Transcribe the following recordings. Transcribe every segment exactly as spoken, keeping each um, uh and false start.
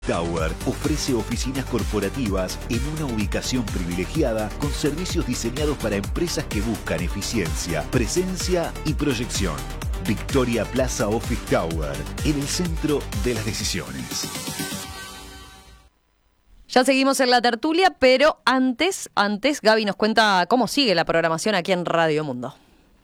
Tower ofrece oficinas corporativas en una ubicación privilegiada con servicios diseñados para empresas que buscan eficiencia, presencia y proyección. Victoria Plaza Office Tower, en el centro de las decisiones. Ya seguimos en la tertulia, pero antes, antes Gaby nos cuenta cómo sigue la programación aquí en Radio Mundo.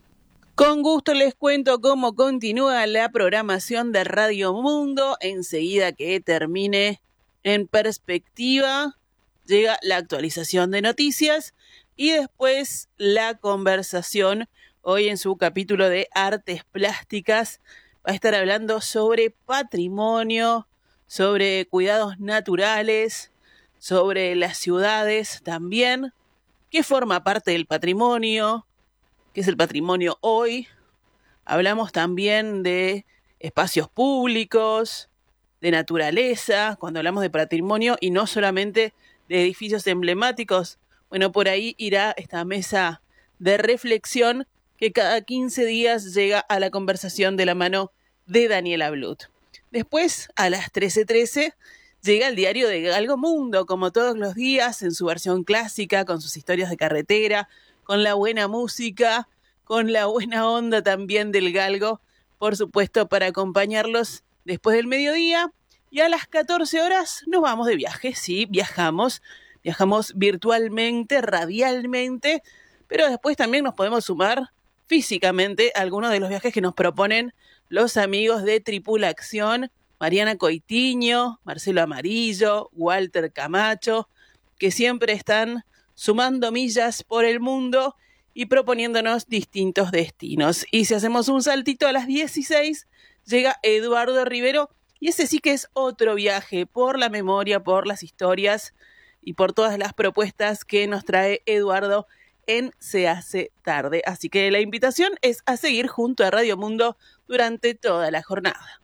Con gusto les cuento cómo continúa la programación de Radio Mundo. Enseguida que termine En Perspectiva, llega la actualización de noticias y después la conversación. Hoy en su capítulo de Artes Plásticas va a estar hablando sobre patrimonio, sobre cuidados naturales, sobre las ciudades también, qué forma parte del patrimonio, qué es el patrimonio hoy. Hablamos también de espacios públicos, de naturaleza, cuando hablamos de patrimonio y no solamente de edificios emblemáticos. Bueno, por ahí irá esta mesa de reflexión que cada quince días llega a la conversación de la mano de Daniela Blut. Después, a las trece trece, llega el diario de Galgo Mundo, como todos los días, en su versión clásica, con sus historias de carretera, con la buena música, con la buena onda también del galgo, por supuesto, para acompañarlos después del mediodía. Y a las catorce horas nos vamos de viaje, sí, viajamos, viajamos virtualmente, radialmente, pero después también nos podemos sumar físicamente a algunos de los viajes que nos proponen los amigos de Tripulación, Mariana Coitiño, Marcelo Amarillo, Walter Camacho, que siempre están sumando millas por el mundo y proponiéndonos distintos destinos. Y si hacemos un saltito a las dieciséis, llega Eduardo Rivero, y ese sí que es otro viaje por la memoria, por las historias y por todas las propuestas que nos trae Eduardo en Se Hace Tarde. Así que la invitación es a seguir junto a Radio Mundo durante toda la jornada.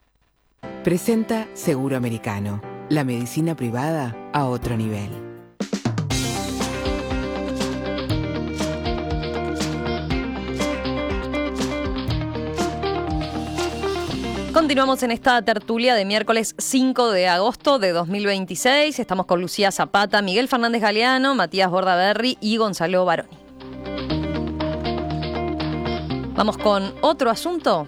Presenta Seguro Americano, la medicina privada a otro nivel. Continuamos en esta tertulia de miércoles cinco de agosto de dos mil veintiséis. Estamos con Lucía Zapata, Miguel Fernández Galeano, Matías Bordaberry y Gonzalo Baroni. Vamos con otro asunto.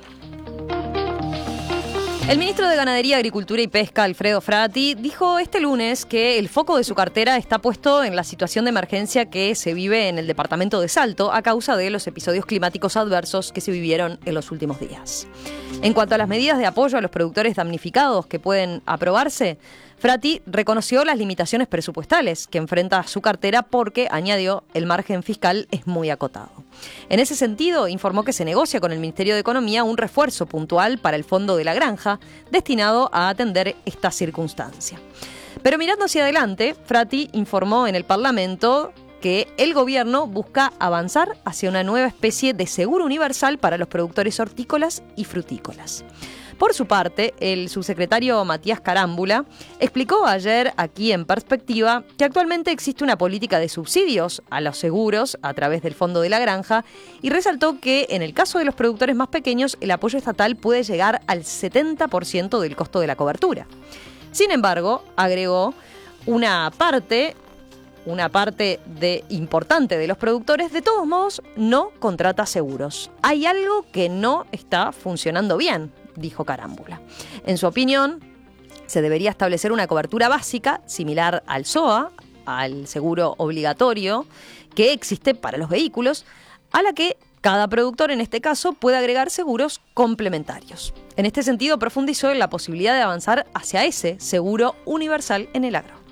El ministro de Ganadería, Agricultura y Pesca, Alfredo Frati, dijo este lunes que el foco de su cartera está puesto en la situación de emergencia que se vive en el departamento de Salto a causa de los episodios climáticos adversos que se vivieron en los últimos días. En cuanto a las medidas de apoyo a los productores damnificados que pueden aprobarse, Frati reconoció las limitaciones presupuestales que enfrenta su cartera porque, añadió, el margen fiscal es muy acotado. En ese sentido, informó que se negocia con el Ministerio de Economía un refuerzo puntual para el Fondo de la Granja, destinado a atender esta circunstancia. Pero mirando hacia adelante, Frati informó en el Parlamento que el gobierno busca avanzar hacia una nueva especie de seguro universal para los productores hortícolas y frutícolas. Por su parte, el subsecretario Matías Carámbula explicó ayer aquí en Perspectiva que actualmente existe una política de subsidios a los seguros a través del Fondo de la Granja y resaltó que en el caso de los productores más pequeños el apoyo estatal puede llegar al setenta por ciento del costo de la cobertura. Sin embargo, agregó, una parte... Una parte de, importante de los productores, de todos modos, no contrata seguros. Hay algo que no está funcionando bien, dijo Carámbula. En su opinión, se debería establecer una cobertura básica similar al S O A, al seguro obligatorio que existe para los vehículos, a la que cada productor, en este caso, puede agregar seguros complementarios. En este sentido, profundizó en la posibilidad de avanzar hacia ese seguro universal en el agro.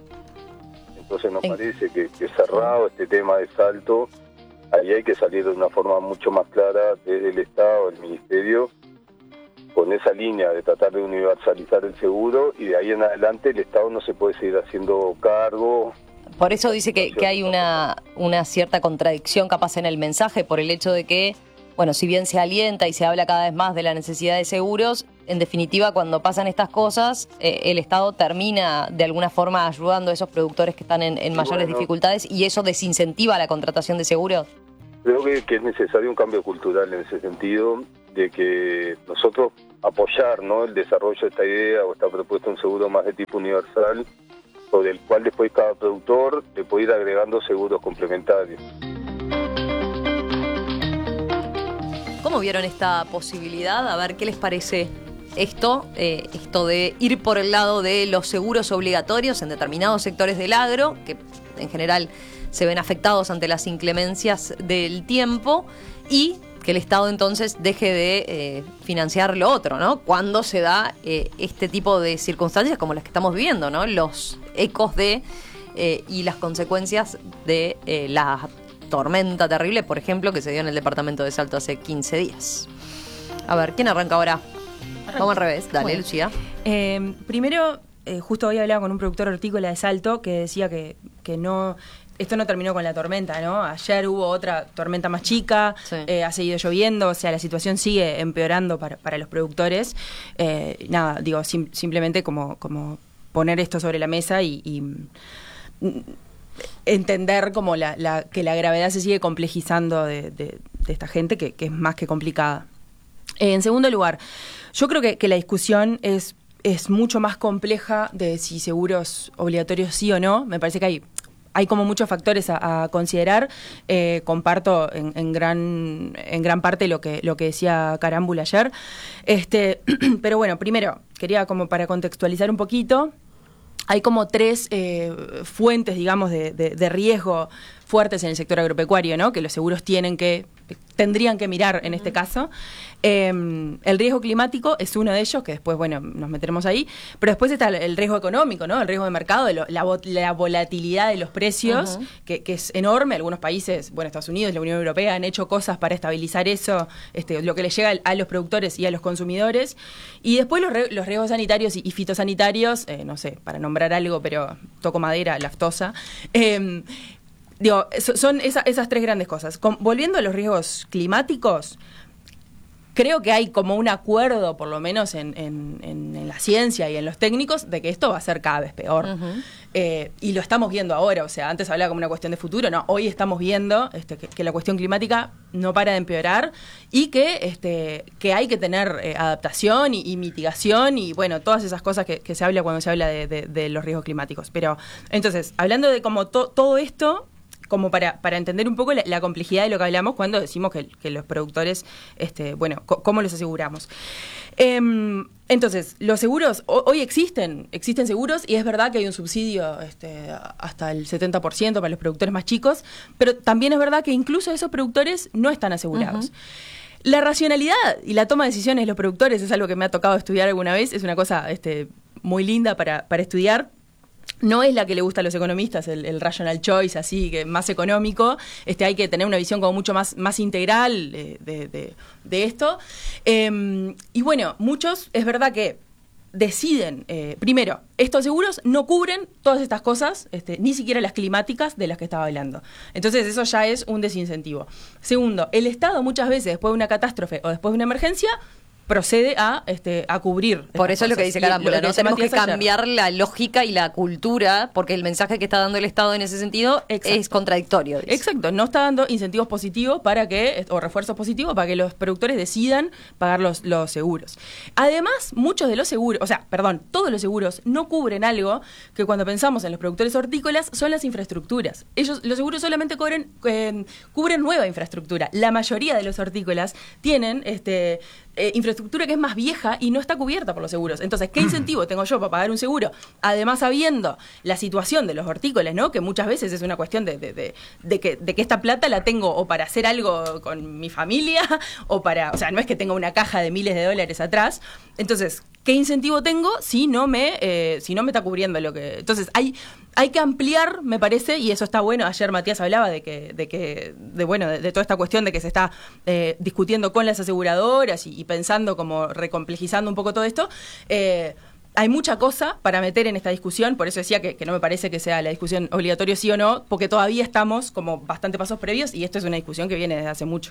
Entonces nos parece que, que cerrado este tema de Salto, ahí hay que salir de una forma mucho más clara desde el Estado, el Ministerio, con esa línea de tratar de universalizar el seguro, y de ahí en adelante el Estado no se puede seguir haciendo cargo. Por eso dice que, que hay una, una cierta contradicción capaz en el mensaje, por el hecho de que, bueno, si bien se alienta y se habla cada vez más de la necesidad de seguros, en definitiva, cuando pasan estas cosas, eh, el Estado termina de alguna forma ayudando a esos productores que están en, en mayores bueno, dificultades, y eso desincentiva la contratación de seguros. Creo que, que es necesario un cambio cultural en ese sentido, de que nosotros apoyar, ¿no?, el desarrollo de esta idea o esta propuesta de un seguro más de tipo universal, sobre el cual después cada productor le puede ir agregando seguros complementarios. ¿Cómo vieron esta posibilidad? A ver, ¿qué les parece esto? Eh, esto de ir por el lado de los seguros obligatorios en determinados sectores del agro, que en general se ven afectados ante las inclemencias del tiempo, y que el Estado entonces deje de eh, financiar lo otro, ¿no? Cuando se da eh, este tipo de circunstancias como las que estamos viviendo, ¿no? Los ecos de eh, y las consecuencias de eh, la tormenta terrible, por ejemplo, que se dio en el departamento de Salto hace quince días. A ver, ¿quién arranca ahora? Vamos al revés, dale, bueno, Lucía. Eh, primero, eh, justo hoy hablaba con un productor hortícola de Salto que decía que, que no... Esto no terminó con la tormenta, ¿no? Ayer hubo otra tormenta más chica, sí. eh, ha seguido lloviendo, o sea, la situación sigue empeorando para, para los productores. Eh, nada, digo, sim- simplemente como, como poner esto sobre la mesa y, y entender como la, la, que la gravedad se sigue complejizando de, de, de esta gente, que, que es más que complicada. Eh, en segundo lugar, yo creo que, que la discusión es, es mucho más compleja de si seguros obligatorios sí o no. Me parece que hay... Hay como muchos factores a, a considerar. Eh, comparto en, en gran en gran parte lo que lo que decía Carámbula ayer. Este, pero bueno, primero, quería como para contextualizar un poquito, hay como tres eh, fuentes, digamos, de, de, de riesgo fuertes en el sector agropecuario, ¿no? Que los seguros tienen que, tendrían que mirar en este caso. Eh, el riesgo climático es uno de ellos, que después, bueno, nos meteremos ahí, pero después está el riesgo económico, ¿no? El riesgo de mercado, de lo, la, la volatilidad de los precios, uh-huh. que, que es enorme. Algunos países, bueno, Estados Unidos, la Unión Europea, han hecho cosas para estabilizar eso, este, lo que le llega a los productores y a los consumidores. Y después los, los riesgos sanitarios y, y fitosanitarios, eh, no sé, para nombrar algo, pero toco madera, laftosa. Eh, Digo, son esa, esas tres grandes cosas. Con, volviendo a los riesgos climáticos, creo que hay como un acuerdo, por lo menos en, en, en, en la ciencia y en los técnicos, de que esto va a ser cada vez peor. Uh-huh. Eh, y lo estamos viendo ahora, o sea, antes hablaba como una cuestión de futuro, no, hoy estamos viendo este, que, que la cuestión climática no para de empeorar y que, este, que hay que tener eh, adaptación y, y mitigación y, bueno, todas esas cosas que, que se habla cuando se habla de, de, de los riesgos climáticos. Pero, entonces, hablando de como to, todo esto... como para, para entender un poco la, la complejidad de lo que hablamos cuando decimos que, que los productores, este, bueno, co- ¿cómo los aseguramos? Eh, entonces, los seguros, ho- hoy existen, existen seguros y es verdad que hay un subsidio este, hasta el setenta por ciento para los productores más chicos, pero también es verdad que incluso esos productores no están asegurados. Uh-huh. La racionalidad y la toma de decisiones de los productores es algo que me ha tocado estudiar alguna vez, es una cosa este, muy linda para, para estudiar. No es la que le gusta a los economistas, el, el rational choice, así, que más económico. Este, hay que tener una visión como mucho más, más integral de, de, de, de esto. Eh, y bueno, muchos, es verdad que deciden, eh, primero, estos seguros no cubren todas estas cosas, este, ni siquiera las climáticas de las que estaba hablando. Entonces eso ya es un desincentivo. Segundo, el Estado muchas veces, después de una catástrofe o después de una emergencia, procede a este a cubrir. Por eso es lo que dice Carámbula, ¿no? Tenemos que cambiar ayer. la lógica y la cultura, porque el mensaje que está dando el Estado en ese sentido Exacto. es contradictorio. Dice. Exacto, no está dando incentivos positivos para que, o refuerzos positivos para que los productores decidan pagar los, los seguros. Además, muchos de los seguros, o sea, perdón, todos los seguros no cubren algo que cuando pensamos en los productores hortícolas son las infraestructuras. Ellos, los seguros solamente cubren, eh, cubren nueva infraestructura. La mayoría de los hortícolas tienen este Eh, infraestructura que es más vieja y no está cubierta por los seguros. Entonces, ¿qué incentivo tengo yo para pagar un seguro? Además, sabiendo la situación de los hortícolas, ¿no? Que muchas veces es una cuestión de, de, de, de, que, de que esta plata la tengo o para hacer algo con mi familia o para... O sea, no es que tenga una caja de miles de dólares atrás. Entonces, ¿qué incentivo tengo si no me, eh, si no me está cubriendo lo que... Entonces, hay... Hay que ampliar, me parece, y eso está bueno. Ayer Matías hablaba de que, de que, de bueno, de, de toda esta cuestión de que se está eh, discutiendo con las aseguradoras y, y pensando como recomplejizando un poco todo esto. Eh, hay mucha cosa para meter en esta discusión, por eso decía que, que no me parece que sea la discusión obligatoria sí o no, porque todavía estamos como bastante pasos previos y esto es una discusión que viene desde hace mucho.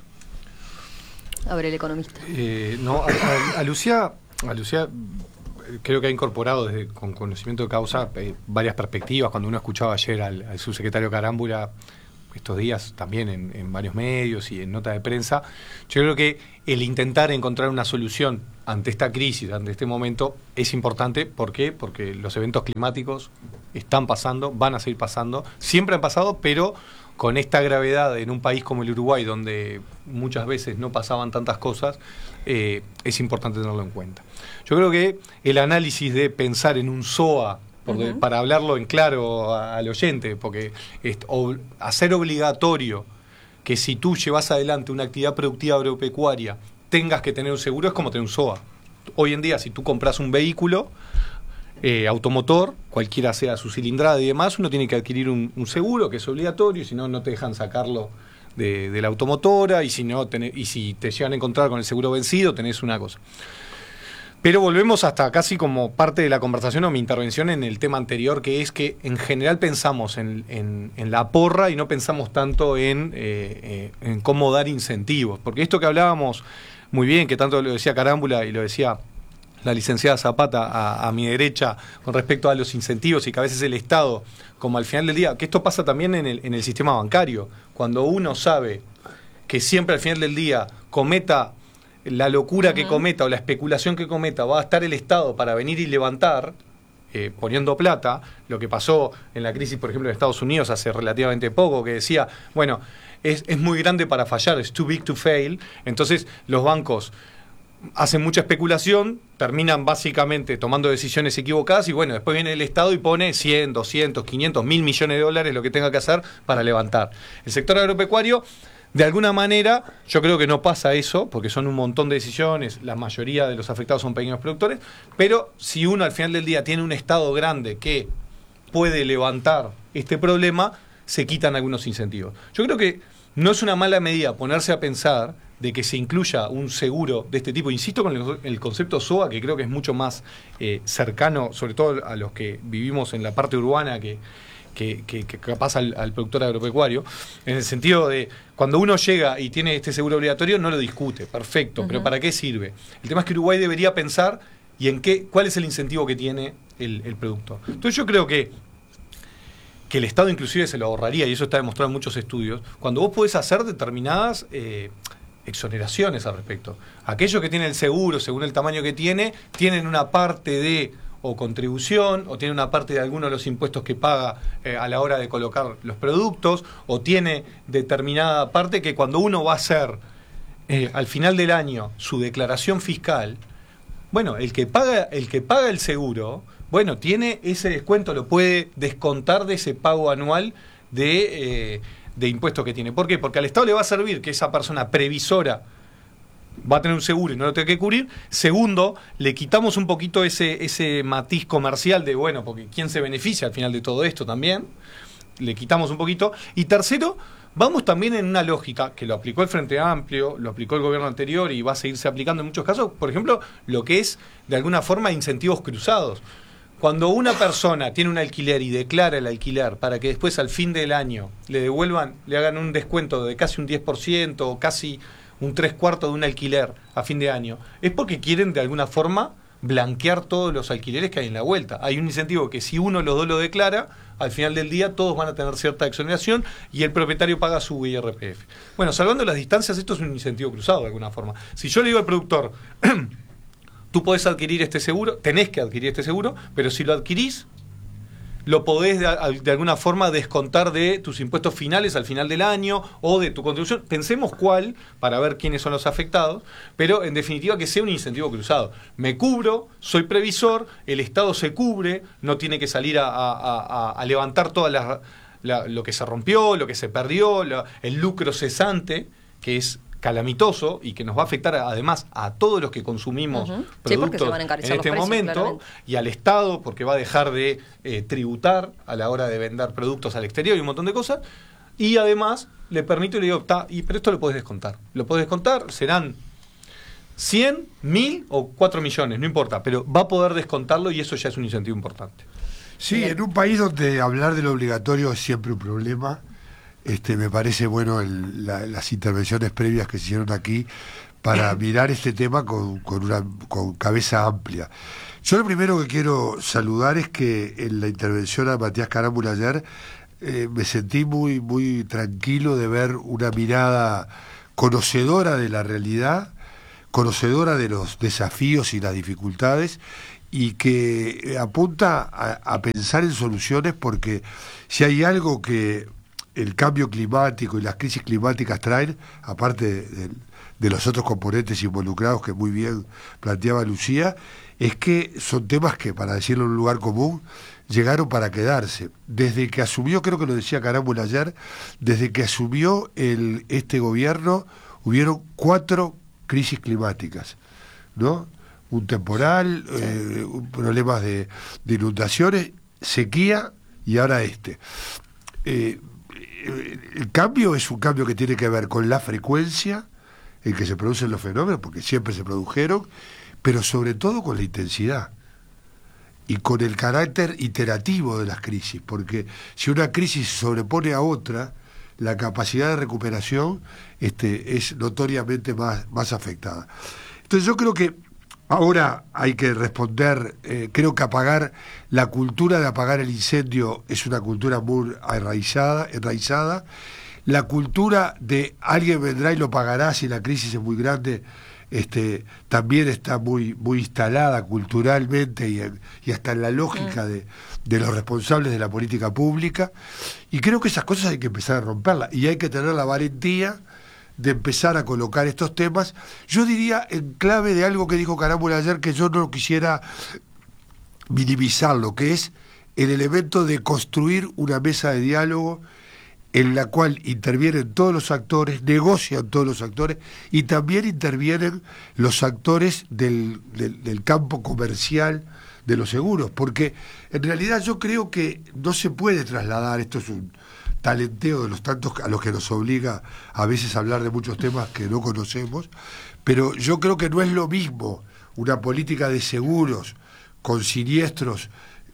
A ver, el economista. Eh, no, a, a, a Lucía, a Lucía. Creo que ha incorporado desde, con conocimiento de causa eh, varias perspectivas. Cuando uno escuchaba ayer al, al subsecretario Carámbula estos días también en, en varios medios y en nota de prensa, yo creo que el intentar encontrar una solución ante esta crisis, ante este momento, es importante. ¿Por qué? Porque los eventos climáticos están pasando, van a seguir pasando, siempre han pasado, pero con esta gravedad en un país como el Uruguay, donde muchas veces no pasaban tantas cosas, eh, es importante tenerlo en cuenta. Yo creo que el análisis de pensar en un S O A, por de, uh-huh. para hablarlo en claro a, al oyente, porque es, o, hacer obligatorio que si tú llevas adelante una actividad productiva agropecuaria tengas que tener un seguro, es como tener un S O A. Hoy en día, si tú compras un vehículo eh, automotor, cualquiera sea su cilindrada y demás, uno tiene que adquirir un, un seguro que es obligatorio, si no, no te dejan sacarlo de, de la automotora, y si no tenés, y si te llegan a encontrar con el seguro vencido, tenés una cosa. Pero volvemos hasta casi como parte de la conversación o mi intervención en el tema anterior, que es que en general pensamos en, en, en la porra y no pensamos tanto en, eh, eh, en cómo dar incentivos. Porque esto que hablábamos muy bien, que tanto lo decía Carámbula y lo decía la licenciada Zapata a, a mi derecha con respecto a los incentivos, y que a veces el Estado, como al final del día, que esto pasa también en el, en el sistema bancario, cuando uno sabe que siempre al final del día cometa la locura que cometa o la especulación que cometa, va a estar el Estado para venir y levantar, eh, poniendo plata, lo que pasó en la crisis, por ejemplo, en Estados Unidos hace relativamente poco, que decía, bueno, es, es muy grande para fallar, es too big to fail, entonces los bancos hacen mucha especulación, terminan básicamente tomando decisiones equivocadas, y bueno, después viene el Estado y pone cien, doscientos, quinientos, mil millones de dólares, lo que tenga que hacer para levantar. El sector agropecuario, de alguna manera, yo creo que no pasa eso, porque son un montón de decisiones, la mayoría de los afectados son pequeños productores, pero si uno al final del día tiene un Estado grande que puede levantar este problema, se quitan algunos incentivos. Yo creo que no es una mala medida ponerse a pensar de que se incluya un seguro de este tipo. Insisto con el, el concepto S O A, que creo que es mucho más eh, cercano, sobre todo a los que vivimos en la parte urbana, que que, que, que pasa al, al productor agropecuario, en el sentido de, cuando uno llega y tiene este seguro obligatorio, no lo discute, perfecto, uh-huh. pero ¿para qué sirve? El tema es que Uruguay debería pensar y en qué, cuál es el incentivo que tiene el, el productor. Entonces yo creo que que el Estado inclusive se lo ahorraría, y eso está demostrado en muchos estudios, cuando vos podés hacer determinadas eh, exoneraciones al respecto. Aquellos que tienen el seguro, según el tamaño que tiene, tienen una parte de o contribución, o tiene una parte de alguno de los impuestos que paga eh, a la hora de colocar los productos, o tiene determinada parte que cuando uno va a hacer eh, al final del año su declaración fiscal, bueno, el que paga, el que paga el seguro, bueno, tiene ese descuento, lo puede descontar de ese pago anual de, eh, de impuestos que tiene. ¿Por qué? Porque al Estado le va a servir que esa persona previsora va a tener un seguro y no lo tiene que cubrir. Segundo, le quitamos un poquito ese, ese matiz comercial de, bueno, porque ¿quién se beneficia al final de todo esto también? Le quitamos un poquito. Y tercero, vamos también en una lógica que lo aplicó el Frente Amplio, lo aplicó el gobierno anterior y va a seguirse aplicando en muchos casos, por ejemplo, lo que es de alguna forma incentivos cruzados. Cuando una persona tiene un alquiler y declara el alquiler para que después al fin del año le devuelvan, le hagan un descuento de casi un diez por ciento o casi un tres cuartos de un alquiler a fin de año, es porque quieren de alguna forma blanquear todos los alquileres que hay en la vuelta. Hay un incentivo que si uno los dos lo declara, al final del día todos van a tener cierta exoneración y el propietario paga su I R P F. Bueno, salvando las distancias, esto es un incentivo cruzado de alguna forma. Si yo le digo al productor, tú podés adquirir este seguro, tenés que adquirir este seguro, pero si lo adquirís, lo podés de, de alguna forma descontar de tus impuestos finales al final del año o de tu contribución. Pensemos cuál, para ver quiénes son los afectados, pero en definitiva que sea un incentivo cruzado. Me cubro, soy previsor, el Estado se cubre, no tiene que salir a, a, a, a levantar todo la, la, lo que se rompió, lo que se perdió, la, el lucro cesante, que es calamitoso y que nos va a afectar además a todos los que consumimos uh-huh. productos sí, en este precios, momento claramente. Y al Estado porque va a dejar de eh, tributar a la hora de vender productos al exterior y un montón de cosas, y además le permito y le digo, ta, y, pero esto lo podés descontar, lo podés descontar, serán cien, mil o cuatro millones, no importa, pero va a poder descontarlo y eso ya es un incentivo importante. Sí, en un país donde hablar de lo obligatorio es siempre un problema. Este, me parece bueno el, la, las intervenciones previas que se hicieron aquí para mirar este tema con, con una con cabeza amplia. Yo lo primero que quiero saludar es que en la intervención a Matías Carámbula ayer eh, me sentí muy, muy tranquilo de ver una mirada conocedora de la realidad, conocedora de los desafíos y las dificultades, y que apunta a, a pensar en soluciones, porque si hay algo que el cambio climático y las crisis climáticas traen, aparte de, de, de los otros componentes involucrados que muy bien planteaba Lucía, es que son temas que, para decirlo en un lugar común, llegaron para quedarse. Desde que asumió, creo que lo decía Carámbula ayer, desde que asumió el, este gobierno, hubieron cuatro crisis climáticas, ¿no? Un temporal, eh, problemas de, de inundaciones, sequía y ahora este. Eh, el cambio es un cambio que tiene que ver con la frecuencia en que se producen los fenómenos, porque siempre se produjeron, pero sobre todo con la intensidad y con el carácter iterativo de las crisis, porque si una crisis se sobrepone a otra, la capacidad de recuperación este, es notoriamente más, más afectada. Entonces yo creo que ahora hay que responder, eh, creo que apagar, la cultura de apagar el incendio es una cultura muy enraizada, enraizada. La cultura de alguien vendrá y lo pagará si la crisis es muy grande, este, también está muy, muy instalada culturalmente y, en, y hasta en la lógica mm. de, de los responsables de la política pública. Y creo que esas cosas hay que empezar a romperlas y hay que tener la valentía de empezar a colocar estos temas, yo diría en clave de algo que dijo Carámbula ayer, que yo no quisiera minimizar, lo que es el elemento de construir una mesa de diálogo en la cual intervienen todos los actores, negocian todos los actores y también intervienen los actores del, del, del campo comercial de los seguros, porque en realidad yo creo que no se puede trasladar, esto es un talenteo de los tantos a los que nos obliga a veces a hablar de muchos temas que no conocemos, pero yo creo que no es lo mismo una política de seguros con siniestros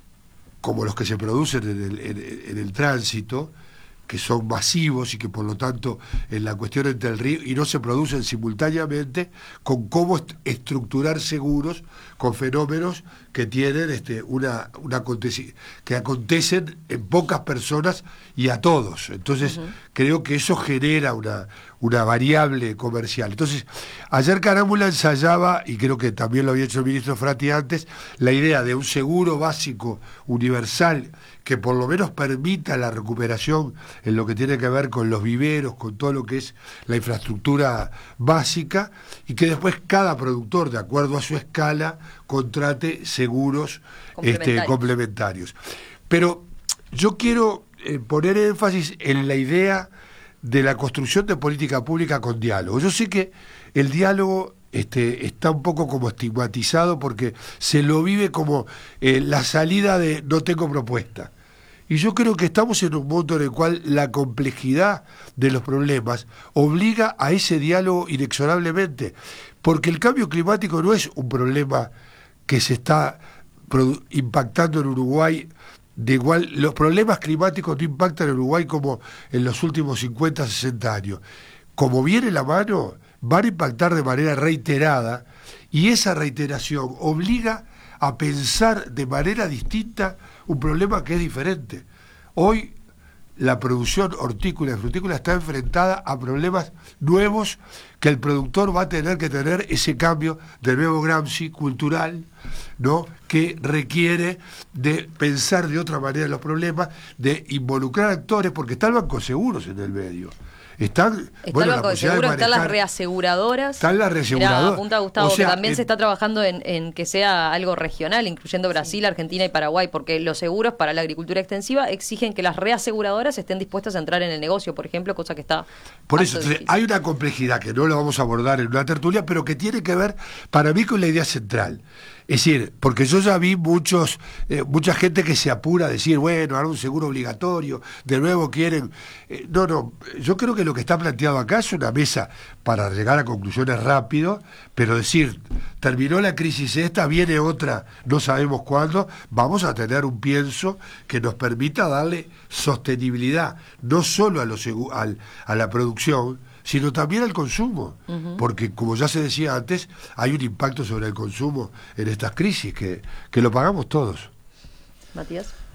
como los que se producen en el, en, en el tránsito, que son masivos y que por lo tanto en la cuestión entre el río y no se producen simultáneamente, con cómo est- estructurar seguros con fenómenos que tienen este una, una aconteci- que acontecen en pocas personas y a todos. Entonces uh-huh. creo que eso genera una, una variable comercial. Entonces ayer Carámbula ensayaba, y creo que también lo había hecho el ministro Frati antes, la idea de un seguro básico universal que por lo menos permita la recuperación en lo que tiene que ver con los viveros, con todo lo que es la infraestructura básica, y que después cada productor, de acuerdo a su escala, contrate seguros complementarios. Este, complementarios. Pero yo quiero eh, poner énfasis en la idea de la construcción de política pública con diálogo. Yo sé que el diálogo Este, está un poco como estigmatizado porque se lo vive como eh, la salida de no tengo propuesta. Y yo creo que estamos en un mundo en el cual la complejidad de los problemas obliga a ese diálogo inexorablemente, porque el cambio climático no es un problema que se está produ- impactando en Uruguay de igual. Los problemas climáticos no impactan en Uruguay como en los últimos cincuenta, sesenta años. Como viene la mano, van a impactar de manera reiterada, y esa reiteración obliga a pensar de manera distinta un problema que es diferente. Hoy la producción hortícola y frutícola está enfrentada a problemas nuevos que el productor va a tener que tener ese cambio de nuevo Gramsci cultural, ¿no?, que requiere de pensar de otra manera los problemas, de involucrar actores, porque está el Banco Seguros en el medio. Están, está bueno, el Banco de Seguros, de están las reaseguradoras. Están las reaseguradoras. Mirá, apunta Gustavo, o sea, que también en, se está trabajando en, en que sea algo regional, incluyendo Brasil, sí. Argentina y Paraguay, porque los seguros para la agricultura extensiva exigen que las reaseguradoras estén dispuestas a entrar en el negocio, por ejemplo, cosa que está... Por eso, entonces, hay una complejidad que no lo vamos a abordar en una tertulia, pero que tiene que ver, para mí, con la idea central. Es decir, porque yo ya vi muchos, eh, mucha gente que se apura a decir, bueno, ahora un seguro obligatorio, de nuevo quieren... Eh, no, no, yo creo que lo que está planteado acá es una mesa para llegar a conclusiones rápido, pero decir, terminó la crisis esta, viene otra, no sabemos cuándo, vamos a tener un pienso que nos permita darle sostenibilidad, no solo a, los, al, a la producción, sino también al consumo, uh-huh. porque como ya se decía antes, hay un impacto sobre el consumo en estas crisis que, que lo pagamos todos. Matías.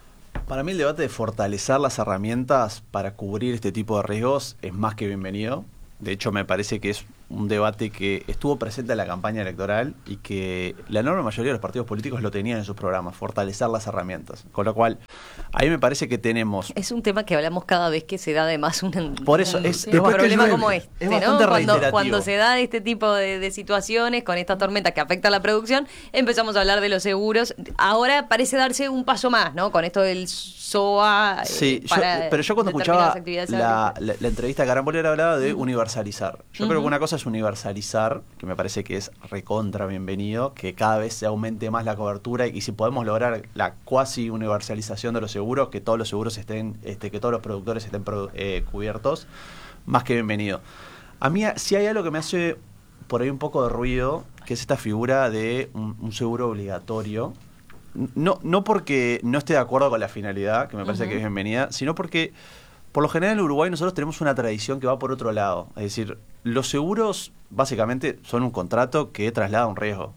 Para mí el debate de fortalecer las herramientas para cubrir este tipo de riesgos es más que bienvenido. De hecho, me parece que es un debate que estuvo presente en la campaña electoral y que la enorme mayoría de los partidos políticos lo tenían en sus programas, fortalecer las herramientas. Con lo cual, ahí me parece que tenemos... Es un tema que hablamos cada vez que se da además un, Por eso un, es, un problema como este, es ¿no? bastante Cuando, reiterativo. cuando se da este tipo de, de situaciones, con estas tormentas que afectan a la producción, empezamos a hablar de los seguros. Ahora parece darse un paso más, ¿no? Con esto del S O A. Sí, eh, para yo, pero yo cuando determinadas escuchaba actividades la, la, la entrevista de Carambolera hablaba de universalizar. Yo Uh-huh. creo que una cosa es universalizar, que me parece que es recontra bienvenido, que cada vez se aumente más la cobertura y, y si podemos lograr la cuasi universalización de los seguros, que todos los seguros estén, este, que todos los productores estén eh, cubiertos, más que bienvenido. A mí sí hay algo que me hace por ahí un poco de ruido, que es esta figura de un, un seguro obligatorio. No, no porque no esté de acuerdo con la finalidad, que me parece uh-huh. que es bienvenida, sino porque por lo general en Uruguay nosotros tenemos una tradición que va por otro lado. Es decir, los seguros básicamente son un contrato que traslada un riesgo.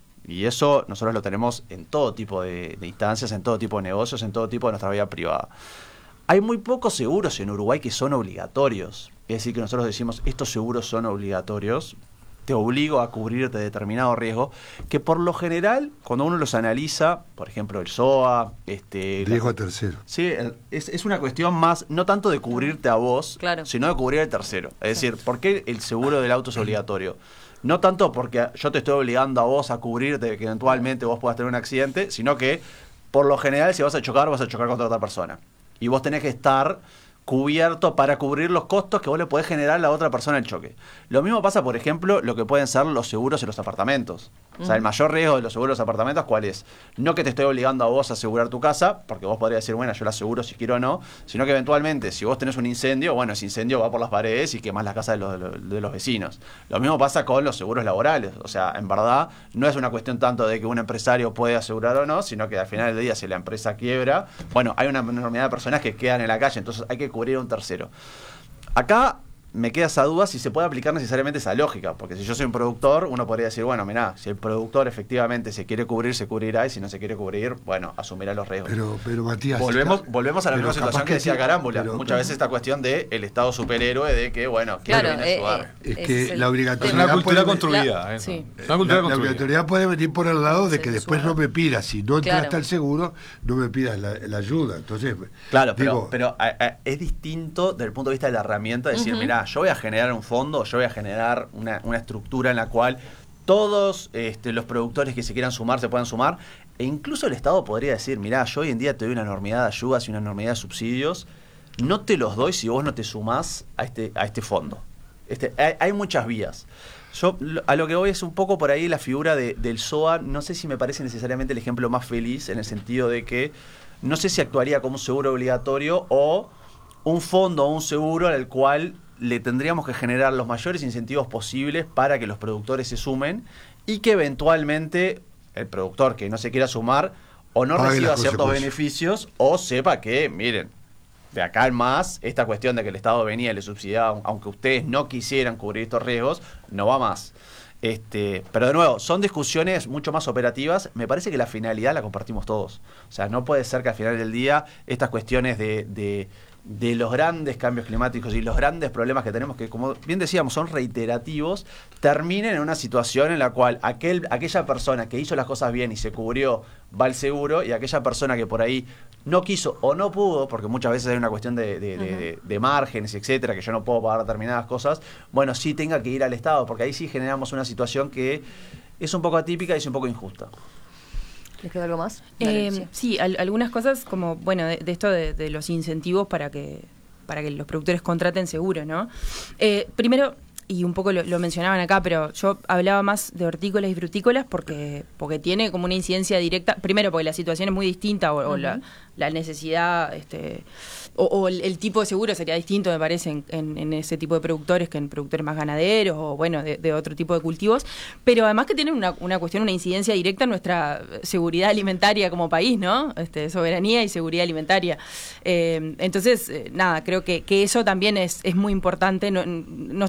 Y eso nosotros lo tenemos en todo tipo de, de instancias, en todo tipo de negocios, en todo tipo de nuestra vida privada. Hay muy pocos seguros en Uruguay que son obligatorios. Es decir, que nosotros decimos, estos seguros son obligatorios, te obligo a cubrirte de determinado riesgo, que por lo general, cuando uno los analiza, por ejemplo, el S O A... este riesgo la, a tercero. Sí, el, es, es una cuestión más, no tanto de cubrirte a vos, claro. sino de cubrir al tercero. Es decir, ¿por qué el seguro del auto es obligatorio? No tanto porque yo te estoy obligando a vos a cubrirte, que eventualmente vos puedas tener un accidente, sino que, por lo general, si vas a chocar, vas a chocar contra otra persona. Y vos tenés que estar cubierto para cubrir los costos que vos le podés generar a la otra persona el choque. Lo mismo pasa, por ejemplo, lo que pueden ser los seguros en los apartamentos. O sea, el mayor riesgo de los seguros de los apartamentos, ¿cuál es? No que te estoy obligando a vos a asegurar tu casa, porque vos podrías decir, bueno, yo la aseguro si quiero o no, sino que eventualmente, si vos tenés un incendio, bueno, ese incendio va por las paredes y quemás la casa de los, de los, de los vecinos. Lo mismo pasa con los seguros laborales. O sea, en verdad, no es una cuestión tanto de que un empresario puede asegurar o no, sino que al final del día, si la empresa quiebra, bueno, hay una enormidad de personas que quedan en la calle, entonces hay que cubrir a un tercero. Acá me queda esa duda si se puede aplicar necesariamente esa lógica, porque si yo soy un productor, uno podría decir, bueno, mirá, si el productor efectivamente se quiere cubrir, se cubrirá, y si no se quiere cubrir, bueno, asumirá los riesgos. Pero, pero Matías... Volvemos, está, volvemos a la misma situación que, que decía Carámbula. Muchas pero, veces esta cuestión de el Estado superhéroe, de que, bueno, claro, ¿quién viene a ayudar? Eh, es, es que es la obligatoriedad... Es una cultura puede, construida. la, eh, sí. una cultura la, construida. La obligatoriedad puede venir por el lado de que sí, después suena. no me pidas, si no entraste claro. al seguro, no me pidas la, la ayuda. Entonces, claro, digo, pero, pero a, a, es distinto desde el punto de vista de la herramienta, decir, uh-huh. mirá, yo voy a generar un fondo, yo voy a generar una, una estructura en la cual todos este, los productores que se quieran sumar se puedan sumar, e incluso el Estado podría decir, mirá, yo hoy en día te doy una enormidad de ayudas y una enormidad de subsidios, no te los doy si vos no te sumás a este, a este fondo. Este, hay, hay muchas vías. Yo a lo que voy es un poco por ahí la figura de, del S O A, no sé si me parece necesariamente el ejemplo más feliz, en el sentido de que no sé si actuaría como un seguro obligatorio o un fondo o un seguro al cual le tendríamos que generar los mayores incentivos posibles para que los productores se sumen y que eventualmente el productor que no se quiera sumar o no Pague reciba ciertos beneficios o sepa que, miren, de acá en más, esta cuestión de que el Estado venía y le subsidiaba, aunque ustedes no quisieran cubrir estos riesgos, no va más. Este, pero de nuevo, son discusiones mucho más operativas. Me parece que la finalidad la compartimos todos. O sea, no puede ser que al final del día estas cuestiones de... de de los grandes cambios climáticos y los grandes problemas que tenemos, que como bien decíamos son reiterativos, terminen en una situación en la cual aquel, aquella persona que hizo las cosas bien y se cubrió va al seguro, y aquella persona que por ahí no quiso o no pudo, porque muchas veces hay una cuestión de, de, uh-huh. de, de márgenes, etcétera, que yo no puedo pagar determinadas cosas, bueno, sí tenga que ir al Estado, porque ahí sí generamos una situación que es un poco atípica y es un poco injusta. ¿Les queda algo más? Eh, sí, sí al, algunas cosas como, bueno, de, de esto de, de los incentivos para que para que los productores contraten seguro, ¿no? Eh, primero, y un poco lo, lo mencionaban acá, pero yo hablaba más de hortícolas y frutícolas porque porque tiene como una incidencia directa, primero porque la situación es muy distinta o, uh-huh. o la, la necesidad... este O, o el, el tipo de seguro sería distinto, me parece, en, en, en ese tipo de productores que en productores más ganaderos o, bueno, de, de otro tipo de cultivos. Pero además que tienen una, una cuestión, una incidencia directa en nuestra seguridad alimentaria como país, ¿no? Este, soberanía y seguridad alimentaria. Eh, entonces, eh, nada, creo que, que eso también es, es muy importante. No, no estamos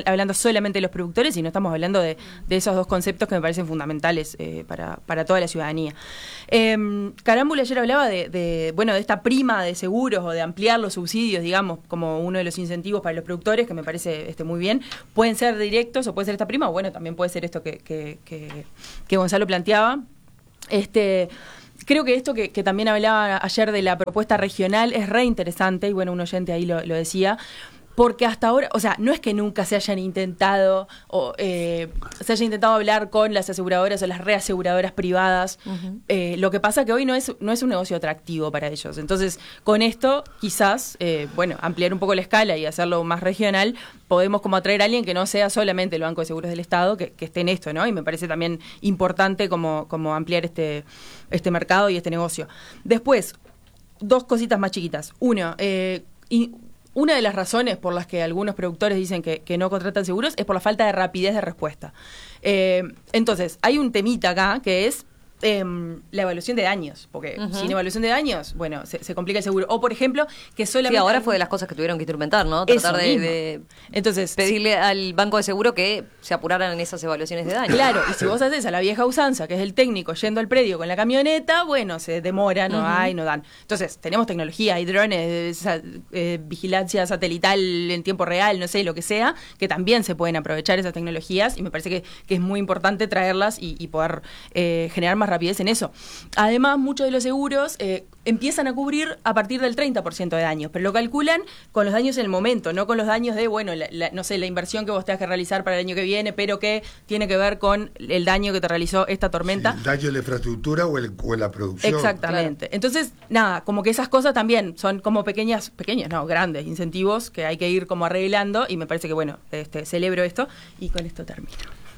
hablando solamente de los productores, sino estamos hablando de, de esos dos conceptos que me parecen fundamentales eh, para, para toda la ciudadanía. Eh, Carámbula ayer hablaba de, de, bueno, de esta prima de seguros o de ampliar los subsidios, digamos, como uno de los incentivos para los productores, que me parece este, muy bien. Pueden ser directos o puede ser esta prima, o bueno, también puede ser esto que, que, que, que Gonzalo planteaba. Este... Creo que esto que, que también hablaba ayer de la propuesta regional es re interesante, y bueno, un oyente ahí lo, lo decía, porque hasta ahora, o sea, no es que nunca se hayan intentado o eh, se haya intentado hablar con las aseguradoras o las reaseguradoras privadas. Uh-huh. Eh, lo que pasa que hoy no es, no es un negocio atractivo para ellos. Entonces, con esto, quizás, eh, bueno, ampliar un poco la escala y hacerlo más regional, podemos como atraer a alguien que no sea solamente el Banco de Seguros del Estado, que, que esté en esto, ¿no? Y me parece también importante como, como ampliar este, este mercado y este negocio. Después, dos cositas más chiquitas. Uno, eh, y, Una de las razones por las que algunos productores dicen que, que no contratan seguros es por la falta de rapidez de respuesta. Eh, entonces, hay un temita acá que es eh, la evaluación de daños, porque uh-huh. sin evaluación de daños, bueno, se, se complica el seguro. O, por ejemplo, que solamente... Sí, ahora fue de las cosas que tuvieron que instrumentar, ¿no? Tratar de, de Entonces, pedirle sí. al banco de seguro que se apuraran en esas evaluaciones de daños. Claro, y si vos haces a la vieja usanza, que es el técnico yendo al predio con la camioneta, bueno, se demora, no uh-huh. hay, no dan. Entonces, tenemos tecnología, hay drones, sa- eh, vigilancia satelital en tiempo real, no sé, lo que sea, que también se pueden aprovechar esas tecnologías, y me parece que, que es muy importante traerlas y, y poder eh, generar más rapidez en eso. Además, muchos de los seguros eh, empiezan a cubrir a partir del treinta por ciento de daños, pero lo calculan con los daños en el momento, no con los daños de, bueno, la, la, no sé, la inversión que vos tengas que realizar para el año que viene, pero que tiene que ver con el daño que te realizó esta tormenta. Sí, el daño en la infraestructura o, el, o en la producción. Exactamente. Claro. Entonces, nada, como que esas cosas también son como pequeñas, pequeñas, no, grandes incentivos que hay que ir como arreglando, y me parece que, bueno, este, celebro esto, y con esto termino.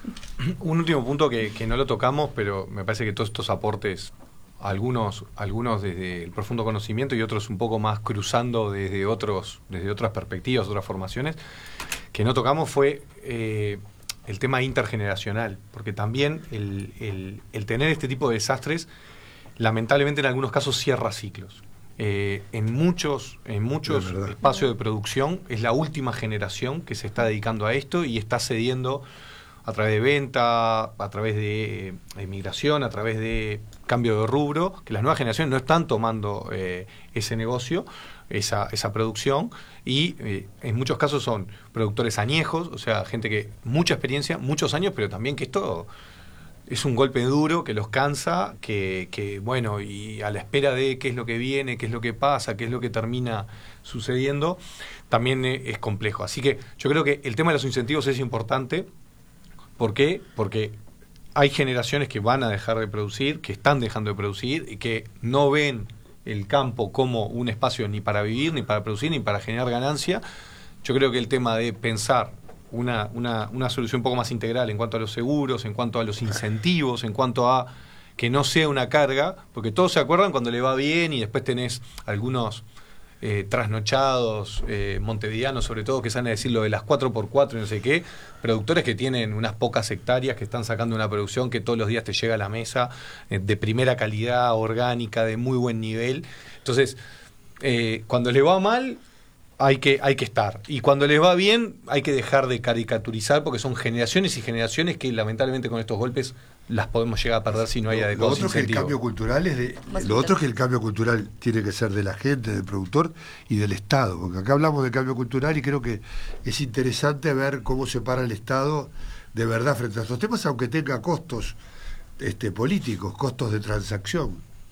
Un último punto que, que no lo tocamos, pero me parece que todos estos aportes, algunos algunos desde el profundo conocimiento y otros un poco más cruzando desde otros desde otras perspectivas, otras formaciones, que no tocamos fue eh, el tema intergeneracional, porque también el, el, el tener este tipo de desastres, lamentablemente en algunos casos cierra ciclos. Eh, en muchos en muchos espacios de producción es la última generación que se está dedicando a esto y está cediendo a través de venta, a través de, de migración, a través de cambio de rubro, que las nuevas generaciones no están tomando eh, ese negocio, esa, esa producción, y eh, en muchos casos son productores añejos, o sea, gente que mucha experiencia, muchos años, pero también que esto es un golpe duro, que los cansa, que, que bueno, y a la espera de qué es lo que viene, qué es lo que pasa, qué es lo que termina sucediendo, también es complejo. Así que yo creo que el tema de los incentivos es importante. ¿Por qué? Porque hay generaciones que van a dejar de producir, que están dejando de producir y que no ven el campo como un espacio ni para vivir, ni para producir, ni para generar ganancia. Yo creo que el tema de pensar una, una, una solución un poco más integral en cuanto a los seguros, en cuanto a los incentivos, en cuanto a que no sea una carga, porque todos se acuerdan cuando le va bien y después tenés algunos eh, trasnochados, eh, montevideanos sobre todo, que salen a decir lo de las cuatro por cuatro y no sé qué, productores que tienen unas pocas hectáreas, que están sacando una producción que todos los días te llega a la mesa, eh, de primera calidad, orgánica, de muy buen nivel. Entonces, eh, cuando le va mal, hay que, hay que estar. Y cuando les va bien, hay que dejar de caricaturizar, porque son generaciones y generaciones que lamentablemente con estos golpes las podemos llegar a perder si no hay adecuados incentivos. Lo otro que el cambio cultural es de, lo otro es que el cambio cultural tiene que ser de la gente, del productor y del Estado, porque acá hablamos de cambio cultural y creo que es interesante ver cómo se para el Estado de verdad frente a estos temas, aunque tenga costos este, políticos, costos de transacción.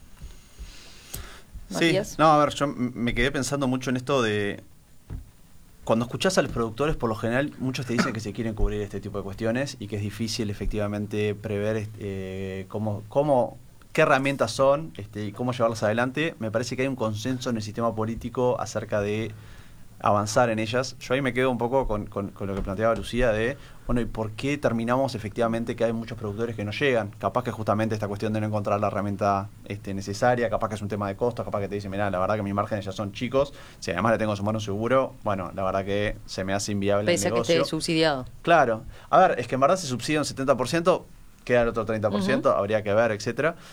Sí, no, a ver, yo me quedé pensando mucho en esto de... Cuando escuchás a los productores, por lo general, muchos te dicen que se quieren cubrir este tipo de cuestiones y que es difícil efectivamente prever eh, cómo, cómo, qué herramientas son este, y cómo llevarlas adelante. Me parece que hay un consenso en el sistema político acerca de avanzar en ellas. Yo ahí me quedo un poco con, con, con lo que planteaba Lucía de, bueno, ¿y por qué terminamos efectivamente que hay muchos productores que no llegan? Capaz que justamente esta cuestión de no encontrar la herramienta este, necesaria, capaz que es un tema de costos, capaz que te dicen, mirá, la verdad que mis márgenes ya son chicos, si además le tengo que sumar un seguro, bueno, la verdad que se me hace inviable Pese el negocio. Que esté subsidiado. Claro. A ver, es que en verdad se subsidia un setenta por ciento, queda el otro treinta por ciento, uh-huh. habría que ver, etcétera.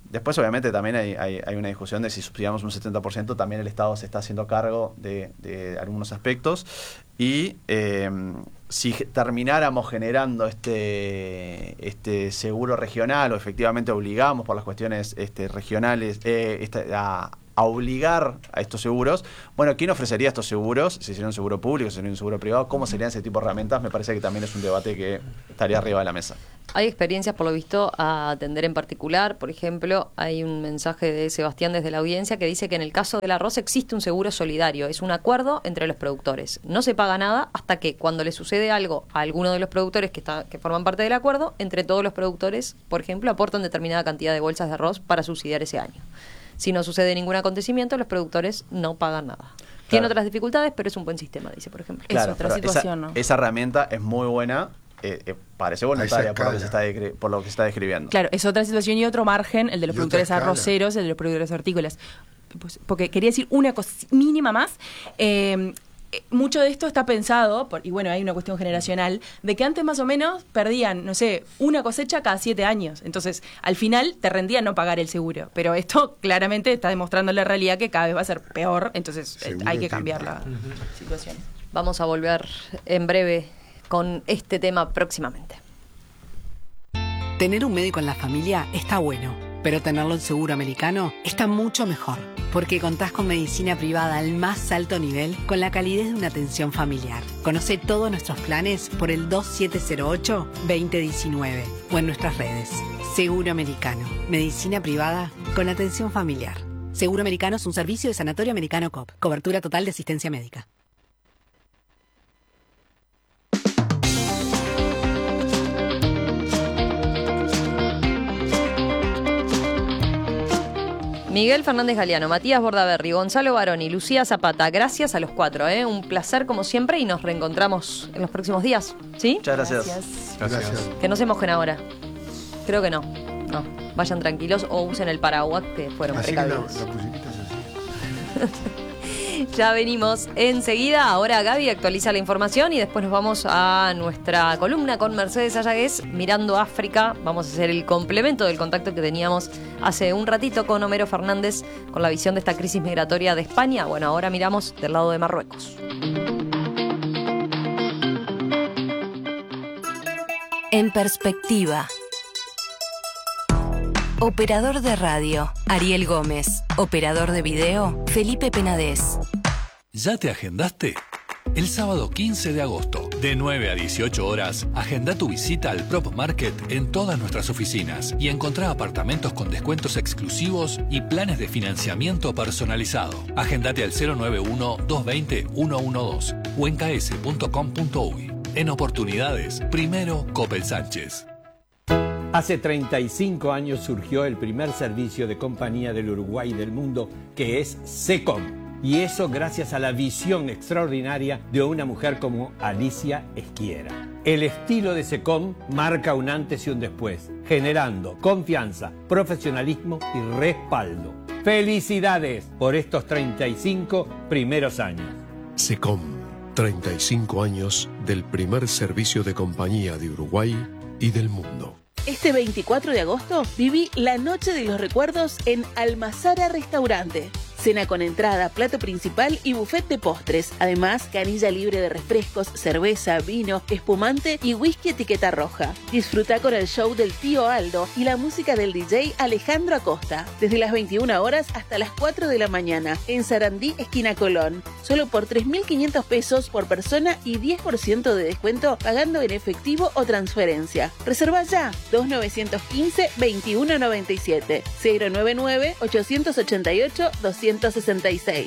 después, obviamente, también hay, hay, hay una discusión de si subsidiamos un setenta por ciento, también el Estado se está haciendo cargo de, de algunos aspectos. Y eh, si termináramos generando este, este seguro regional, o efectivamente obligamos por las cuestiones este, regionales eh, este, a, a obligar a estos seguros, bueno, ¿quién ofrecería estos seguros? Si sería un seguro público, si sería un seguro privado, ¿cómo serían ese tipo de herramientas? Me parece que también es un debate que estaría arriba de la mesa. Hay experiencias, por lo visto, a atender en particular. Por ejemplo, hay un mensaje de Sebastián desde la audiencia que dice que en el caso del arroz existe un seguro solidario. Es un acuerdo entre los productores. No se paga nada hasta que, cuando le sucede algo a alguno de los productores que, está, que forman parte del acuerdo, entre todos los productores, por ejemplo, aportan determinada cantidad de bolsas de arroz para subsidiar ese año. Si no sucede ningún acontecimiento, los productores no pagan nada. Claro. Tiene otras dificultades, pero es un buen sistema, dice, por ejemplo. Claro, es otra esa, situación, ¿no? Esa herramienta es muy buena. Eh, eh, parece voluntaria por lo, que se está de, por lo que se está describiendo. Claro, es otra situación y otro margen, el de los Y productores arroceros, el de los productores hortícolas. Pues, porque quería decir una cosa mínima más. Eh, mucho de esto está pensado, por, y bueno, hay una cuestión generacional, de que antes más o menos perdían, no sé, una cosecha cada siete años. Entonces, al final te rendía no pagar el seguro. Pero esto claramente está demostrando la realidad que cada vez va a ser peor, entonces eh, hay que cambiar la uh-huh. situación. Vamos a volver en breve con este tema próximamente. Tener un médico en la familia está bueno, pero tenerlo en seguro americano está mucho mejor, porque contás con medicina privada al más alto nivel con la calidez de una atención familiar. Conoce todos nuestros planes por el dos siete cero ocho, dos cero uno nueve o en nuestras redes. Seguro Americano, medicina privada con atención familiar. Seguro Americano es un servicio de Sanatorio Americano C O P, cobertura total de asistencia médica. Miguel Fernández Galeano, Matías Bordaberry, Gonzalo Baroni, Lucía Zapata, gracias a los cuatro, ¿eh? Un placer como siempre y nos reencontramos en los próximos días, ¿sí? Muchas gracias. Gracias. Gracias. Que no se mojen ahora. Creo que no. No. Vayan tranquilos o usen el paraguas que fueron Así que la, precavidos. la musiquita es así. Ya venimos enseguida. Ahora Gaby actualiza la información y después nos vamos a nuestra columna con Mercedes Ayagués, Mirando África. Vamos a hacer el complemento del contacto que teníamos hace un ratito con Homero Fernández con la visión de esta crisis migratoria de España. Bueno, ahora miramos del lado de Marruecos. En perspectiva. Operador de radio, Ariel Gómez. Operador de video, Felipe Penadez. ¿Ya te agendaste? El sábado quince de agosto, de nueve a dieciocho horas, agenda tu visita al Prop Market en todas nuestras oficinas y encontrá apartamentos con descuentos exclusivos y planes de financiamiento personalizado. Agendate al cero nueve uno, dos dos cero, uno uno dos o en k s punto com punto u y. En oportunidades, primero Coppel Sánchez. Hace treinta y cinco años surgió el primer servicio de compañía del Uruguay y del mundo, que es SECOM. Y eso gracias a la visión extraordinaria de una mujer como Alicia Esquiera. El estilo de SECOM marca un antes y un después, generando confianza, profesionalismo y respaldo. ¡Felicidades por estos treinta y cinco primeros años! SECOM, treinta y cinco años del primer servicio de compañía de Uruguay y del mundo. Este veinticuatro de agosto viví la Noche de los Recuerdos en Almazara Restaurante. Cena con entrada, plato principal y buffet de postres. Además, canilla libre de refrescos, cerveza, vino, espumante y whisky etiqueta roja. Disfruta con el show del tío Aldo y la música del D J Alejandro Acosta. Desde las veintiuna horas hasta las cuatro de la mañana. En Sarandí, esquina Colón. Solo por tres mil quinientos pesos por persona y diez por ciento de descuento pagando en efectivo o transferencia. Reserva ya. dos nueve uno cinco, veintiuno noventa y siete. cero nueve nueve, ochocientos ochenta y ocho, doscientos sesenta y seis.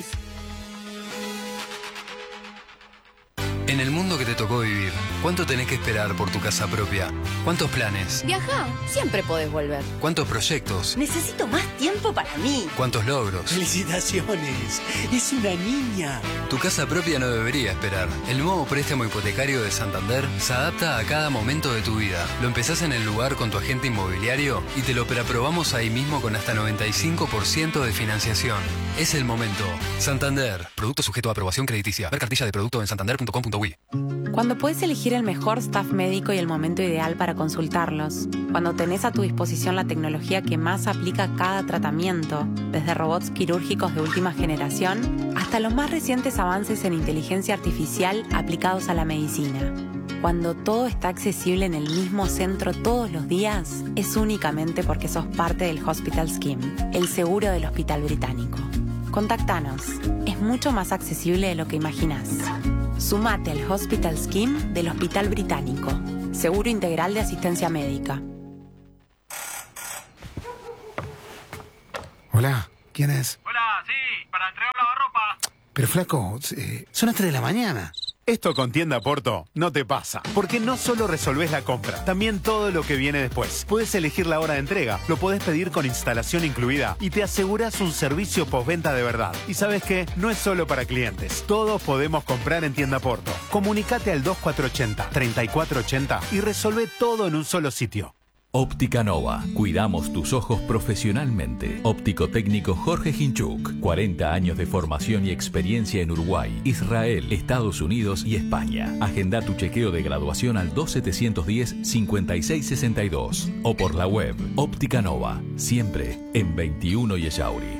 En el mundo que te tocó vivir, ¿cuánto tenés que esperar por tu casa propia? ¿Cuántos planes? Viajá, siempre podés volver. ¿Cuántos proyectos? Necesito más tiempo para mí. ¿Cuántos logros? ¡Felicitaciones! ¡Es una niña! Tu casa propia no debería esperar. El nuevo préstamo hipotecario de Santander se adapta a cada momento de tu vida. Lo empezás en el lugar con tu agente inmobiliario y te lo preaprobamos ahí mismo con hasta noventa y cinco por ciento de financiación. Es el momento. Santander. Producto sujeto a aprobación crediticia. Ver cartilla de producto en santander punto com punto u y. Uy. Cuando puedes elegir el mejor staff médico y el momento ideal para consultarlos. Cuando tenés a tu disposición la tecnología que más aplica a cada tratamiento, desde robots quirúrgicos de última generación hasta los más recientes avances en inteligencia artificial aplicados a la medicina. Cuando todo está accesible en el mismo centro todos los días, es únicamente porque sos parte del Hospital Scheme, el seguro del Hospital Británico. Contactanos. Es mucho más accesible de lo que imaginás. Sumate al Hospital Scheme del Hospital Británico. Seguro integral de asistencia médica. Hola, ¿quién es? Hola, sí, para entregar lavarropa. Pero flaco, eh, son las tres de la mañana. Esto con Tienda Porto no te pasa, porque no solo resolvés la compra, también todo lo que viene después. Puedes elegir la hora de entrega, lo podés pedir con instalación incluida y te aseguras un servicio postventa de verdad. Y ¿sabes qué? No es solo para clientes, todos podemos comprar en Tienda Porto. Comunicate al dos cuatro ocho cero, tres cuatro ocho cero y resolvé todo en un solo sitio. Óptica Nova. Cuidamos tus ojos profesionalmente. Óptico técnico Jorge Hinchuk. cuarenta años de formación y experiencia en Uruguay, Israel, Estados Unidos y España. Agenda tu chequeo de graduación al dos siete uno cero, cinco seis seis dos o por la web Óptica Nova. Siempre en veintiuno y Echauri.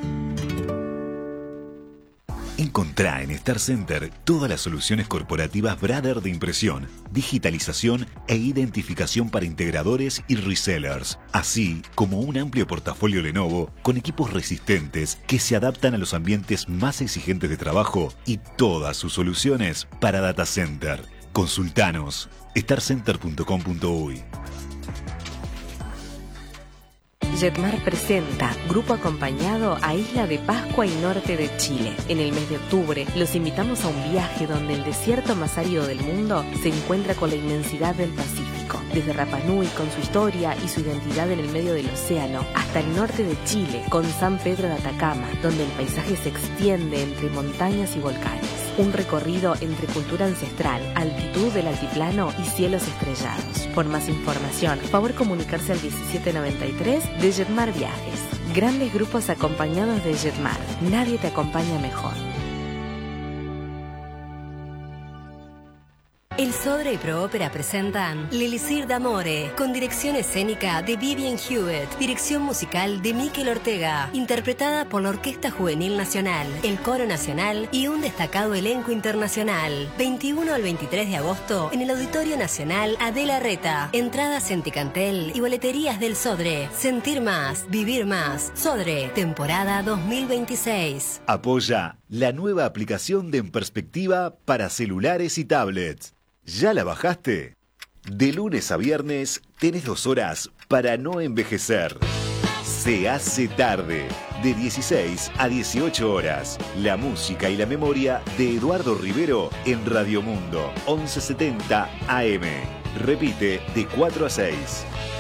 Encontrá en Star Center todas las soluciones corporativas Brother de impresión, digitalización e identificación para integradores y resellers, así como un amplio portafolio Lenovo con equipos resistentes que se adaptan a los ambientes más exigentes de trabajo y todas sus soluciones para data center. Consultanos star center punto com punto uy. Jetmar presenta Grupo Acompañado a Isla de Pascua y norte de Chile. En el mes de octubre los invitamos a un viaje donde el desierto más árido del mundo se encuentra con la inmensidad del Pacífico. Desde Rapa Nui con su historia y su identidad en el medio del océano, hasta el norte de Chile con San Pedro de Atacama, donde el paisaje se extiende entre montañas y volcanes. Un recorrido entre cultura ancestral, altitud del altiplano y cielos estrellados. Por más información, favor comunicarse al diecisiete noventa y tres de Jetmar Viajes. Grandes grupos acompañados de Jetmar. Nadie te acompaña mejor. El Sodre y Proópera presentan L'Elisir d'Amore, con dirección escénica de Vivian Hewitt, dirección musical de Mikel Ortega, interpretada por la Orquesta Juvenil Nacional, el Coro Nacional y un destacado elenco internacional. veintiuno al veintitrés de agosto en el Auditorio Nacional Adela Reta. Entradas en Ticantel y boleterías del Sodre. Sentir más, vivir más. Sodre, temporada dos mil veintiséis. Apoya la nueva aplicación de En Perspectiva para celulares y tablets. ¿Ya la bajaste? De lunes a viernes tenés dos horas para no envejecer. Se hace tarde, de dieciséis a dieciocho horas. La música y la memoria de Eduardo Rivero en Radio Mundo, once setenta A M. Repite de cuatro a seis.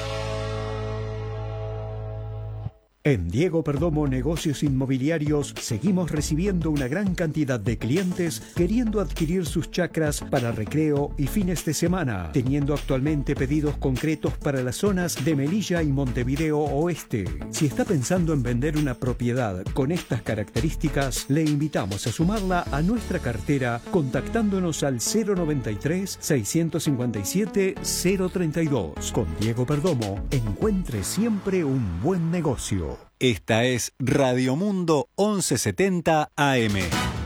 En Diego Perdomo Negocios Inmobiliarios seguimos recibiendo una gran cantidad de clientes queriendo adquirir sus chacras para recreo y fines de semana, teniendo actualmente pedidos concretos para las zonas de Melilla y Montevideo Oeste. Si está pensando en vender una propiedad con estas características, le invitamos a sumarla a nuestra cartera contactándonos al cero noventa y tres, seiscientos cincuenta y siete, cero treinta y dos. Con Diego Perdomo, encuentre siempre un buen negocio. Esta es Radio Mundo once setenta A M.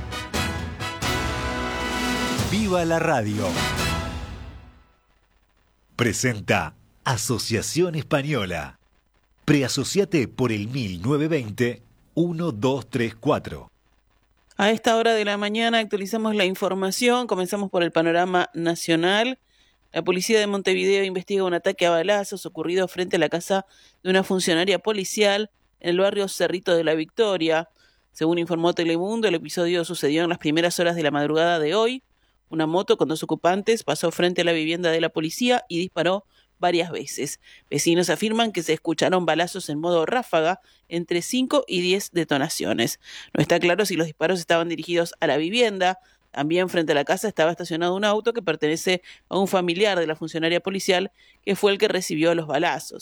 ¡Viva la radio! Presenta Asociación Española. Preasociate por el mil novecientos veinte, doce treinta y cuatro. A esta hora de la mañana actualizamos la información. Comenzamos por el panorama nacional. La policía de Montevideo investiga un ataque a balazos ocurrido frente a la casa de una funcionaria policial en el barrio Cerrito de la Victoria. Según informó Telemundo, el episodio sucedió en las primeras horas de la madrugada de hoy. Una moto con dos ocupantes pasó frente a la vivienda de la policía y disparó varias veces. Vecinos afirman que se escucharon balazos en modo ráfaga, entre cinco y diez detonaciones. No está claro si los disparos estaban dirigidos a la vivienda. También frente a la casa estaba estacionado un auto que pertenece a un familiar de la funcionaria policial, que fue el que recibió los balazos.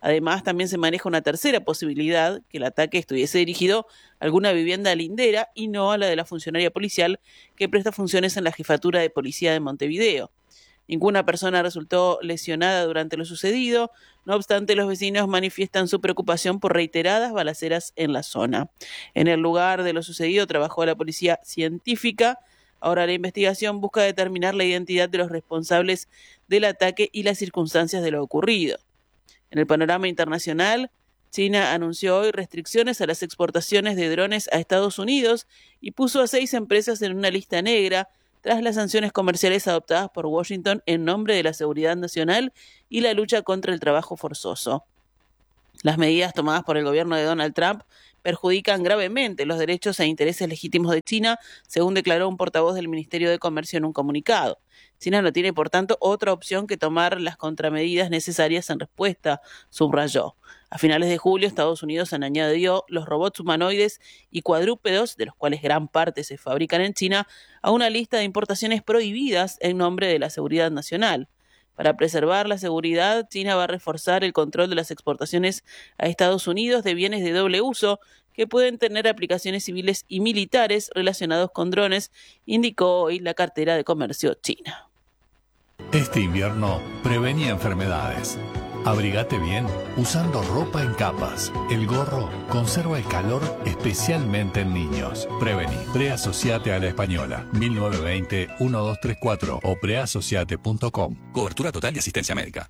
Además, también se maneja una tercera posibilidad, que el ataque estuviese dirigido a alguna vivienda lindera y no a la de la funcionaria policial que presta funciones en la Jefatura de Policía de Montevideo. Ninguna persona resultó lesionada durante lo sucedido. No obstante, los vecinos manifiestan su preocupación por reiteradas balaceras en la zona. En el lugar de lo sucedido trabajó la policía científica. Ahora la investigación busca determinar la identidad de los responsables del ataque y las circunstancias de lo ocurrido. En el panorama internacional, China anunció hoy restricciones a las exportaciones de drones a Estados Unidos y puso a seis empresas en una lista negra tras las sanciones comerciales adoptadas por Washington en nombre de la seguridad nacional y la lucha contra el trabajo forzoso. Las medidas tomadas por el gobierno de Donald Trump perjudican gravemente los derechos e intereses legítimos de China, según declaró un portavoz del Ministerio de Comercio en un comunicado. China no tiene, por tanto, otra opción que tomar las contramedidas necesarias en respuesta, subrayó. A finales de julio, Estados Unidos añadió los robots humanoides y cuadrúpedos, de los cuales gran parte se fabrican en China, a una lista de importaciones prohibidas en nombre de la seguridad nacional. Para preservar la seguridad, China va a reforzar el control de las exportaciones a Estados Unidos de bienes de doble uso que pueden tener aplicaciones civiles y militares relacionados con drones, indicó hoy la cartera de comercio china. Este invierno, prevení enfermedades. Abrigate bien usando ropa en capas. El gorro conserva el calor especialmente en niños. Prevení. Preasociate a la Española. mil novecientos veinte, doce treinta y cuatro o preasociate punto com. Cobertura total y asistencia médica.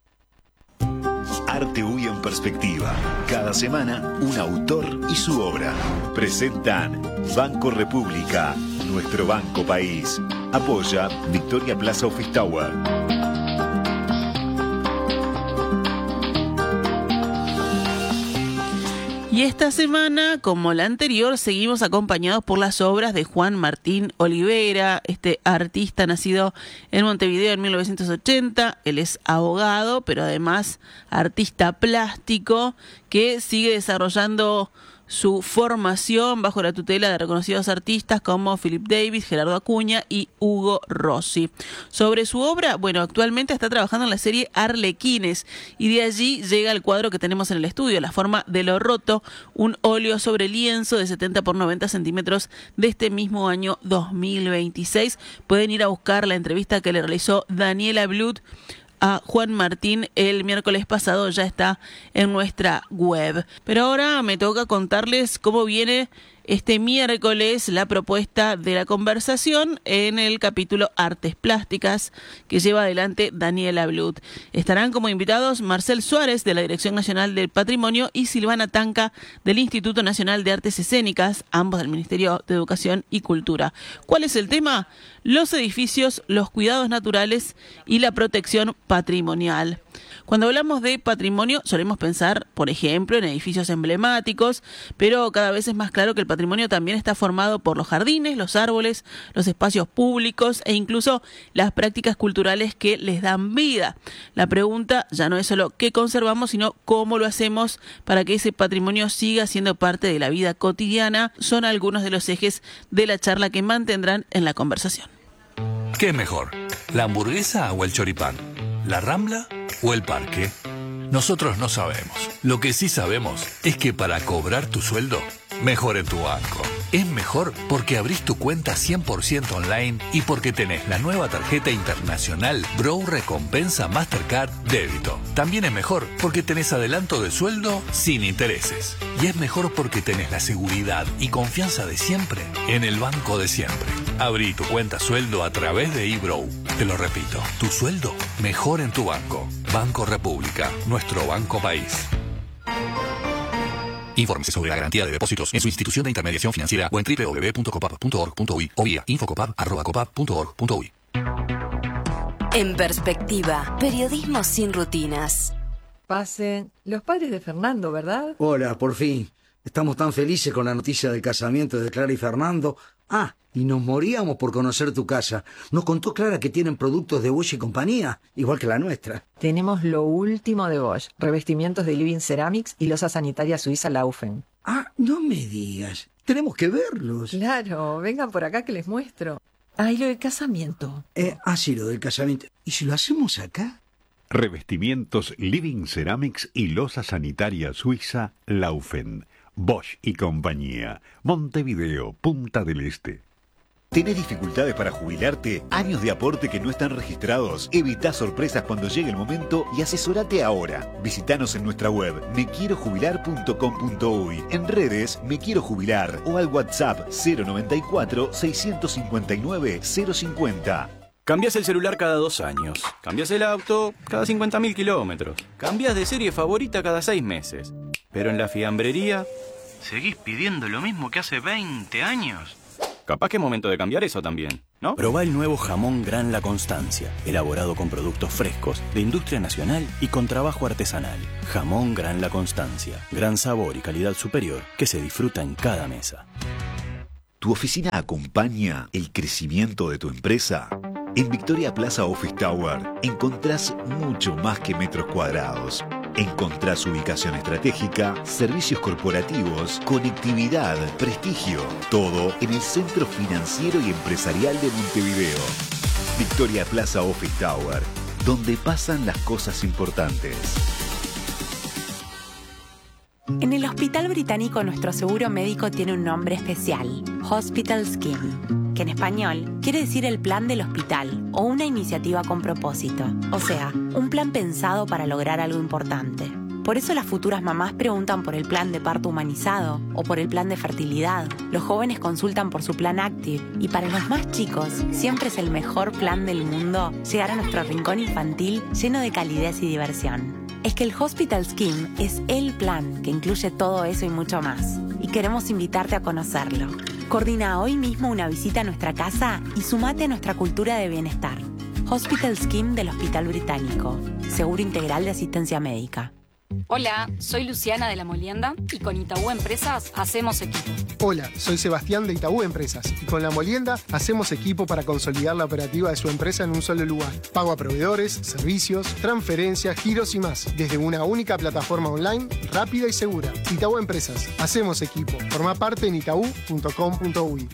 Arte U Y en perspectiva. Cada semana, un autor y su obra. Presentan Banco República, nuestro banco país. Apoya Victoria Plaza Office Tower. Y esta semana, como la anterior, seguimos acompañados por las obras de Juan Martín Olivera, este artista nacido en Montevideo en mil novecientos ochenta. Él es abogado, pero además artista plástico que sigue desarrollando su formación bajo la tutela de reconocidos artistas como Philip Davis, Gerardo Acuña y Hugo Rossi. Sobre su obra, bueno, actualmente está trabajando en la serie Arlequines y de allí llega el cuadro que tenemos en el estudio, La forma de lo roto, un óleo sobre lienzo de setenta por noventa centímetros de este mismo año dos mil veintiséis. Pueden ir a buscar la entrevista que le realizó Daniela Blut a Juan Martín el miércoles pasado, ya está en nuestra web. Pero ahora me toca contarles cómo viene este miércoles la propuesta de la conversación en el capítulo Artes Plásticas que lleva adelante Daniela Blut. Estarán como invitados Marcel Suárez de la Dirección Nacional del Patrimonio y Silvana Tanca del Instituto Nacional de Artes Escénicas, ambos del Ministerio de Educación y Cultura. ¿Cuál es el tema? Los edificios, los cuidados naturales y la protección patrimonial. Cuando hablamos de patrimonio solemos pensar, por ejemplo, en edificios emblemáticos, pero cada vez es más claro que el patrimonio también está formado por los jardines, los árboles, los espacios públicos e incluso las prácticas culturales que les dan vida. La pregunta ya no es solo qué conservamos, sino cómo lo hacemos para que ese patrimonio siga siendo parte de la vida cotidiana. Son algunos de los ejes de la charla que mantendrán en la conversación. ¿Qué es mejor? ¿La hamburguesa o el choripán? ¿La Rambla o el parque? Nosotros no sabemos. Lo que sí sabemos es que para cobrar tu sueldo, mejor en tu banco. Es mejor porque abrís tu cuenta cien por ciento online y porque tenés la nueva tarjeta internacional Brow Recompensa Mastercard Débito. También es mejor porque tenés adelanto de sueldo sin intereses. Y es mejor porque tenés la seguridad y confianza de siempre en el banco de siempre. Abrí tu cuenta sueldo a través de eBrow. Te lo repito, tu sueldo mejor en tu banco. Banco República, nuestro banco país. Infórmese sobre la garantía de depósitos en su institución de intermediación financiera o en doble u doble u doble u punto copap punto org punto uy o vía infocopap arroba copap punto org punto uy. En perspectiva, periodismo sin rutinas. Pasen. Los padres de Fernando, ¿verdad? Hola, por fin. Estamos tan felices con la noticia del casamiento de Clara y Fernando. Ah, y nos moríamos por conocer tu casa. Nos contó Clara que tienen productos de Bosch y compañía, igual que la nuestra. Tenemos lo último de Bosch, revestimientos de Living Ceramics y losa sanitaria suiza Laufen. Ah, no me digas. Tenemos que verlos. Claro, vengan por acá que les muestro. Ah, y lo del casamiento. Eh, ah, sí, lo del casamiento. ¿Y si lo hacemos acá? Revestimientos Living Ceramics y losa sanitaria suiza Laufen. Bosch y compañía. Montevideo, Punta del Este. ¿Tenés dificultades para jubilarte? ¿Años de aporte que no están registrados? Evita sorpresas cuando llegue el momento y asesorate ahora. Visítanos en nuestra web me quiero jubilar punto com punto uy, en redes Me Quiero Jubilar o al WhatsApp cero noventa y cuatro, seiscientos cincuenta y nueve, cero cincuenta. Cambias el celular cada dos años. Cambias el auto cada cincuenta mil kilómetros. Cambias de serie favorita cada seis meses. Pero en la fiambrería seguís pidiendo lo mismo que hace veinte años. Capaz que es momento de cambiar eso también, ¿no? Probá el nuevo jamón Gran La Constancia, elaborado con productos frescos, de industria nacional y con trabajo artesanal. Jamón Gran La Constancia, gran sabor y calidad superior que se disfruta en cada mesa. ¿Tu oficina acompaña el crecimiento de tu empresa? En Victoria Plaza Office Tower encontrás mucho más que metros cuadrados. Encontrás ubicación estratégica, servicios corporativos, conectividad, prestigio. Todo en el centro financiero y empresarial de Montevideo. Victoria Plaza Office Tower, donde pasan las cosas importantes. En el Hospital Británico nuestro seguro médico tiene un nombre especial, Hospital Scheme, que en español quiere decir el plan del hospital o una iniciativa con propósito, o sea, un plan pensado para lograr algo importante. Por eso las futuras mamás preguntan por el plan de parto humanizado o por el plan de fertilidad. Los jóvenes consultan por su plan Active y para los más chicos siempre es el mejor plan del mundo llegar a nuestro rincón infantil lleno de calidez y diversión. Es que el Hospital Scheme es el plan que incluye todo eso y mucho más. Y queremos invitarte a conocerlo. Coordina hoy mismo una visita a nuestra casa y sumate a nuestra cultura de bienestar. Hospital Scheme del Hospital Británico. Seguro integral de asistencia médica. Hola, soy Luciana de La Molienda y con Itaú Empresas hacemos equipo. Hola, soy Sebastián de Itaú Empresas y con La Molienda hacemos equipo para consolidar la operativa de su empresa en un solo lugar. Pago a proveedores, servicios, transferencias, giros y más, desde una única plataforma online rápida y segura. Itaú Empresas, hacemos equipo. Forma parte en itaú punto com punto uy.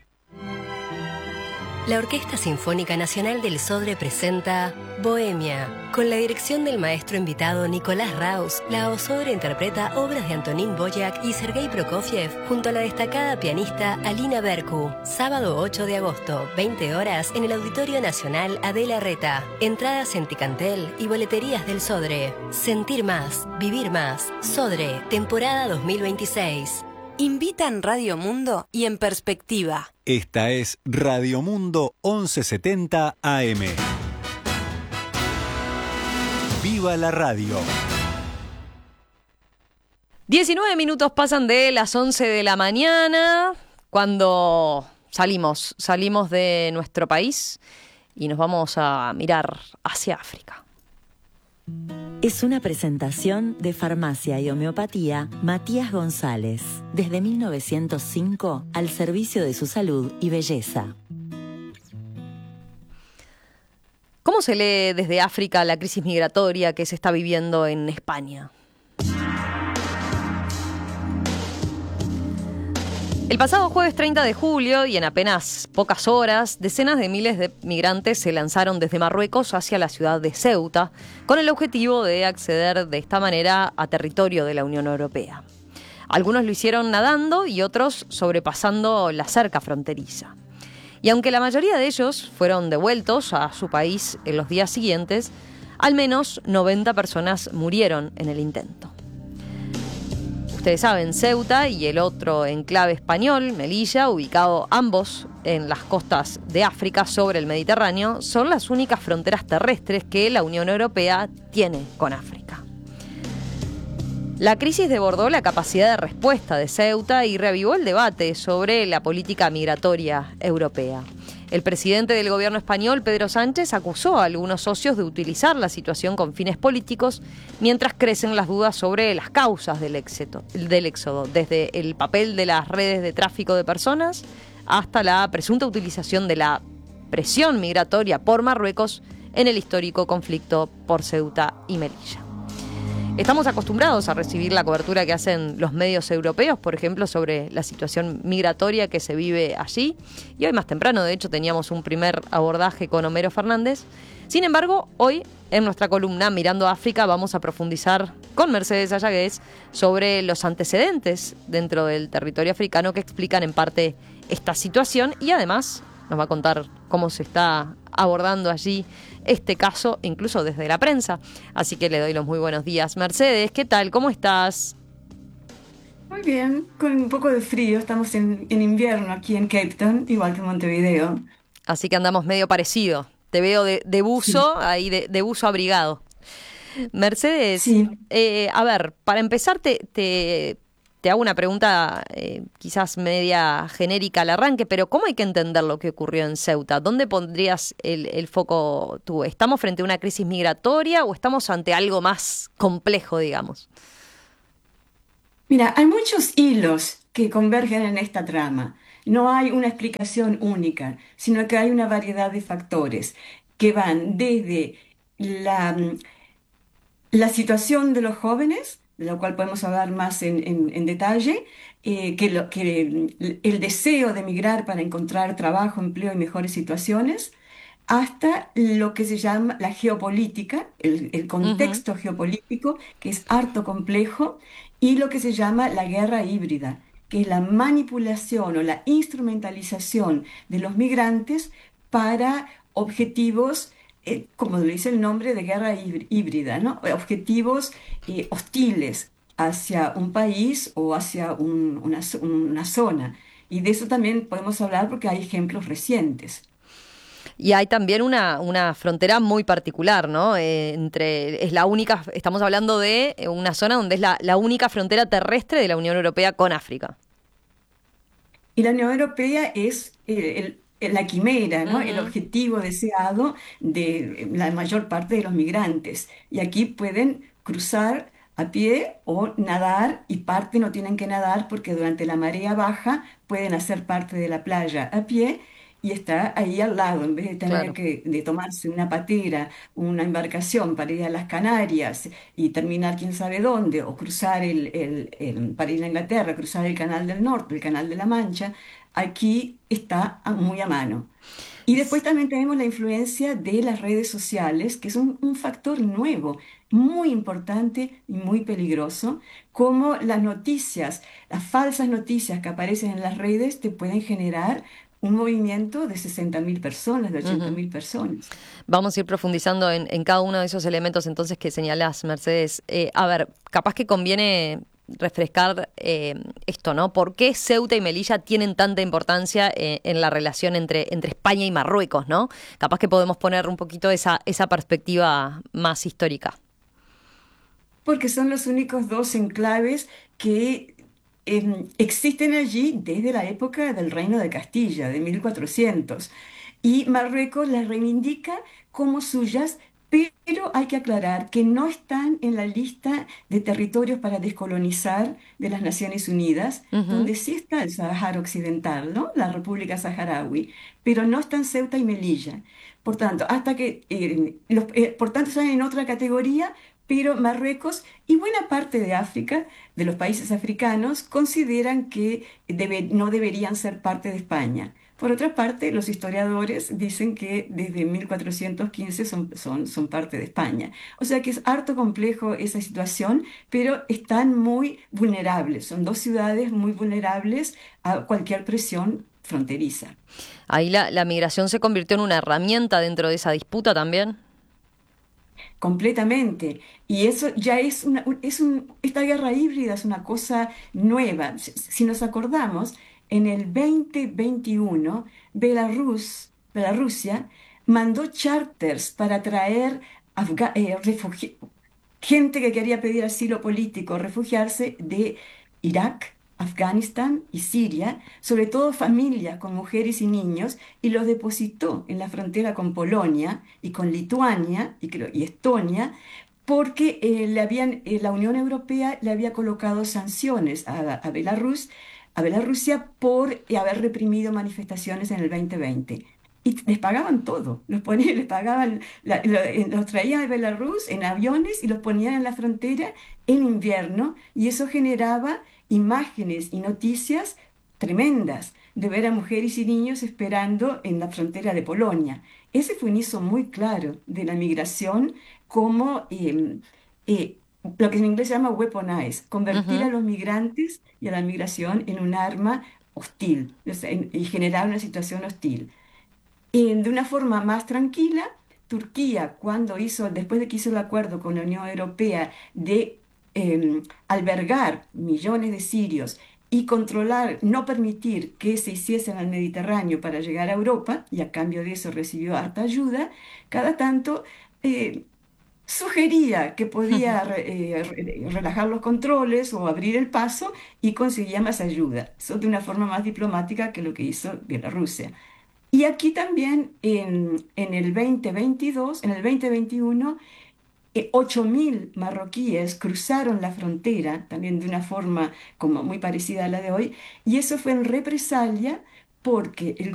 La Orquesta Sinfónica Nacional del Sodre presenta Bohemia. Con la dirección del maestro invitado Nicolás Raus, la Sodre interpreta obras de Antonín Boyac y Sergei Prokofiev junto a la destacada pianista Alina Berku. Sábado ocho de agosto, veinte horas, en el Auditorio Nacional Adela Reta. Entradas en Ticantel y boleterías del Sodre. Sentir más, vivir más. Sodre, temporada dos mil veintiséis. Invita en Radio Mundo y en Perspectiva. Esta es Radio Mundo once setenta A M. ¡Viva la radio! diecinueve minutos pasan de las once de la mañana cuando salimos, salimos de nuestro país y nos vamos a mirar hacia África. Es una presentación de Farmacia y Homeopatía Matías González, desde mil novecientos cinco al servicio de su salud y belleza. ¿Cómo se lee desde África la crisis migratoria que se está viviendo en España? El pasado jueves treinta de julio y en apenas pocas horas, decenas de miles de migrantes se lanzaron desde Marruecos hacia la ciudad de Ceuta con el objetivo de acceder de esta manera a territorio de la Unión Europea. Algunos lo hicieron nadando y otros sobrepasando la cerca fronteriza. Y aunque la mayoría de ellos fueron devueltos a su país en los días siguientes, al menos noventa personas murieron en el intento. Ustedes saben, Ceuta y el otro enclave español, Melilla, ubicado ambos en las costas de África sobre el Mediterráneo, son las únicas fronteras terrestres que la Unión Europea tiene con África. La crisis desbordó la capacidad de respuesta de Ceuta y reavivó el debate sobre la política migratoria europea. El presidente del gobierno español, Pedro Sánchez, acusó a algunos socios de utilizar la situación con fines políticos, mientras crecen las dudas sobre las causas del éxito, del éxodo, desde el papel de las redes de tráfico de personas hasta la presunta utilización de la presión migratoria por Marruecos en el histórico conflicto por Ceuta y Melilla. estamos acostumbrados a recibir la cobertura que hacen los medios europeos, por ejemplo, sobre la situación migratoria que se vive allí. Y hoy más temprano, de hecho, teníamos un primer abordaje con Homero Fernández. Sin embargo, hoy en nuestra columna Mirando África vamos a profundizar con Mercedes Ayagués sobre los antecedentes dentro del territorio africano que explican en parte esta situación, y además nos va a contar cómo se está abordando allí este caso, incluso desde la prensa. Así que le doy los muy buenos días. Mercedes, ¿qué tal? ¿Cómo estás? Muy bien, con un poco de frío. Estamos en, en invierno aquí en Cape Town, igual que en Montevideo. Así que andamos medio parecido. Te veo de, de buzo, sí. ahí de, de buzo abrigado. Mercedes, sí. eh, a ver, para empezar te, te, te hago una pregunta eh, quizás media genérica al arranque, pero ¿cómo hay que entender lo que ocurrió en Ceuta? ¿Dónde pondrías el, el foco tú? ¿Estamos frente a una crisis migratoria o estamos ante algo más complejo, digamos? Mira, hay muchos hilos que convergen en esta trama. No hay una explicación única, sino que hay una variedad de factores que van desde la, la situación de los jóvenes, de lo cual podemos hablar más en, en, en detalle, eh, que, lo, que el, el deseo de emigrar para encontrar trabajo, empleo y mejores situaciones, hasta lo que se llama la geopolítica, el, el contexto uh-huh. geopolítico, que es harto complejo, y lo que se llama la guerra híbrida, que es la manipulación o la instrumentalización de los migrantes para objetivos, eh, como lo dice el nombre, de guerra híbrida, ¿no? Objetivos eh, hostiles hacia un país o hacia un, una, una zona. Y de eso también podemos hablar porque hay ejemplos recientes. Y hay también una, una frontera muy particular, ¿no? Eh, entre, es la única, estamos hablando de una zona donde es la, la única frontera terrestre de la Unión Europea con África. Y la Unión Europea es el, el, la quimera, ¿no? Uh-huh. El objetivo deseado de la mayor parte de los migrantes. Y aquí pueden cruzar a pie o nadar, y parte no tienen que nadar porque durante la marea baja pueden hacer parte de la playa a pie. Y está ahí al lado, en vez de tener claro. que de tomarse una patera, una embarcación para ir a las Canarias y terminar quién sabe dónde, o cruzar el, el, el, para ir a Inglaterra, cruzar el Canal del Norte, el Canal de la Mancha, aquí está muy a mano. Y después también tenemos la influencia de las redes sociales, que es un, un factor nuevo, muy importante y muy peligroso, como las noticias, las falsas noticias que aparecen en las redes te pueden generar un movimiento de sesenta mil personas, de ochenta mil uh-huh. personas. Vamos a ir profundizando en, en cada uno de esos elementos entonces que señalás, Mercedes. Eh, a ver, capaz que conviene refrescar eh, esto, ¿no? ¿Por qué Ceuta y Melilla tienen tanta importancia eh, en la relación entre, entre España y Marruecos, ¿no? Capaz que podemos poner un poquito esa, esa perspectiva más histórica. Porque son los únicos dos enclaves que Eh, existen allí desde la época del Reino de Castilla, de mil cuatrocientos, y Marruecos las reivindica como suyas, pero hay que aclarar que no están en la lista de territorios para descolonizar de las Naciones Unidas, uh-huh. donde sí está el Sáhara Occidental, ¿no? La República Saharaui, pero no están Ceuta y Melilla. Por tanto, hasta que, eh, los, eh, por tanto están en otra categoría, pero Marruecos y buena parte de África, de los países africanos, consideran que debe, no deberían ser parte de España. Por otra parte, los historiadores dicen que desde mil cuatrocientos quince son, son, son parte de España. O sea que es harto complejo esa situación, pero están muy vulnerables. Son dos ciudades muy vulnerables a cualquier presión fronteriza. Ahí la, la migración se convirtió en una herramienta dentro de esa disputa también. Completamente. Y eso ya es una, es un, esta guerra híbrida es una cosa nueva. Si, si nos acordamos, en el veinte veintiuno, Belarus, Bielorrusia mandó charters para traer afga- eh, refugi- gente que quería pedir asilo político, refugiarse de Irak, Afganistán y Siria, sobre todo familias con mujeres y niños, y los depositó en la frontera con Polonia y con Lituania y, creo, y Estonia, porque eh, le habían, eh, la Unión Europea le había colocado sanciones a, a Belarus, a Bielorrusia por haber reprimido manifestaciones en el veinte veinte. y les pagaban todo, los, ponían, les pagaban, la- lo- eh, los traían de Belarus en aviones y los ponían en la frontera en invierno, y eso generaba imágenes y noticias tremendas de ver a mujeres y niños esperando en la frontera de Polonia. Ese fue un hizo muy claro de la migración como eh, eh, lo que en inglés se llama weaponize, convertir Ujú. a los migrantes y a la migración en un arma hostil, o sea, en- y generar una situación hostil. Y de una forma más tranquila, Turquía, cuando hizo, después de que hizo el acuerdo con la Unión Europea de eh, albergar millones de sirios y controlar, no permitir que se hiciesen al Mediterráneo para llegar a Europa, y a cambio de eso recibió harta ayuda, cada tanto eh, sugería que podía re- eh, re- relajar los controles o abrir el paso y conseguía más ayuda. Eso de una forma más diplomática que lo que hizo Bielorrusia. Y aquí también en, en el dos mil veintidós, en el dos mil veintiuno, eh, ocho mil marroquíes cruzaron la frontera, también de una forma como muy parecida a la de hoy, y eso fue en represalia porque el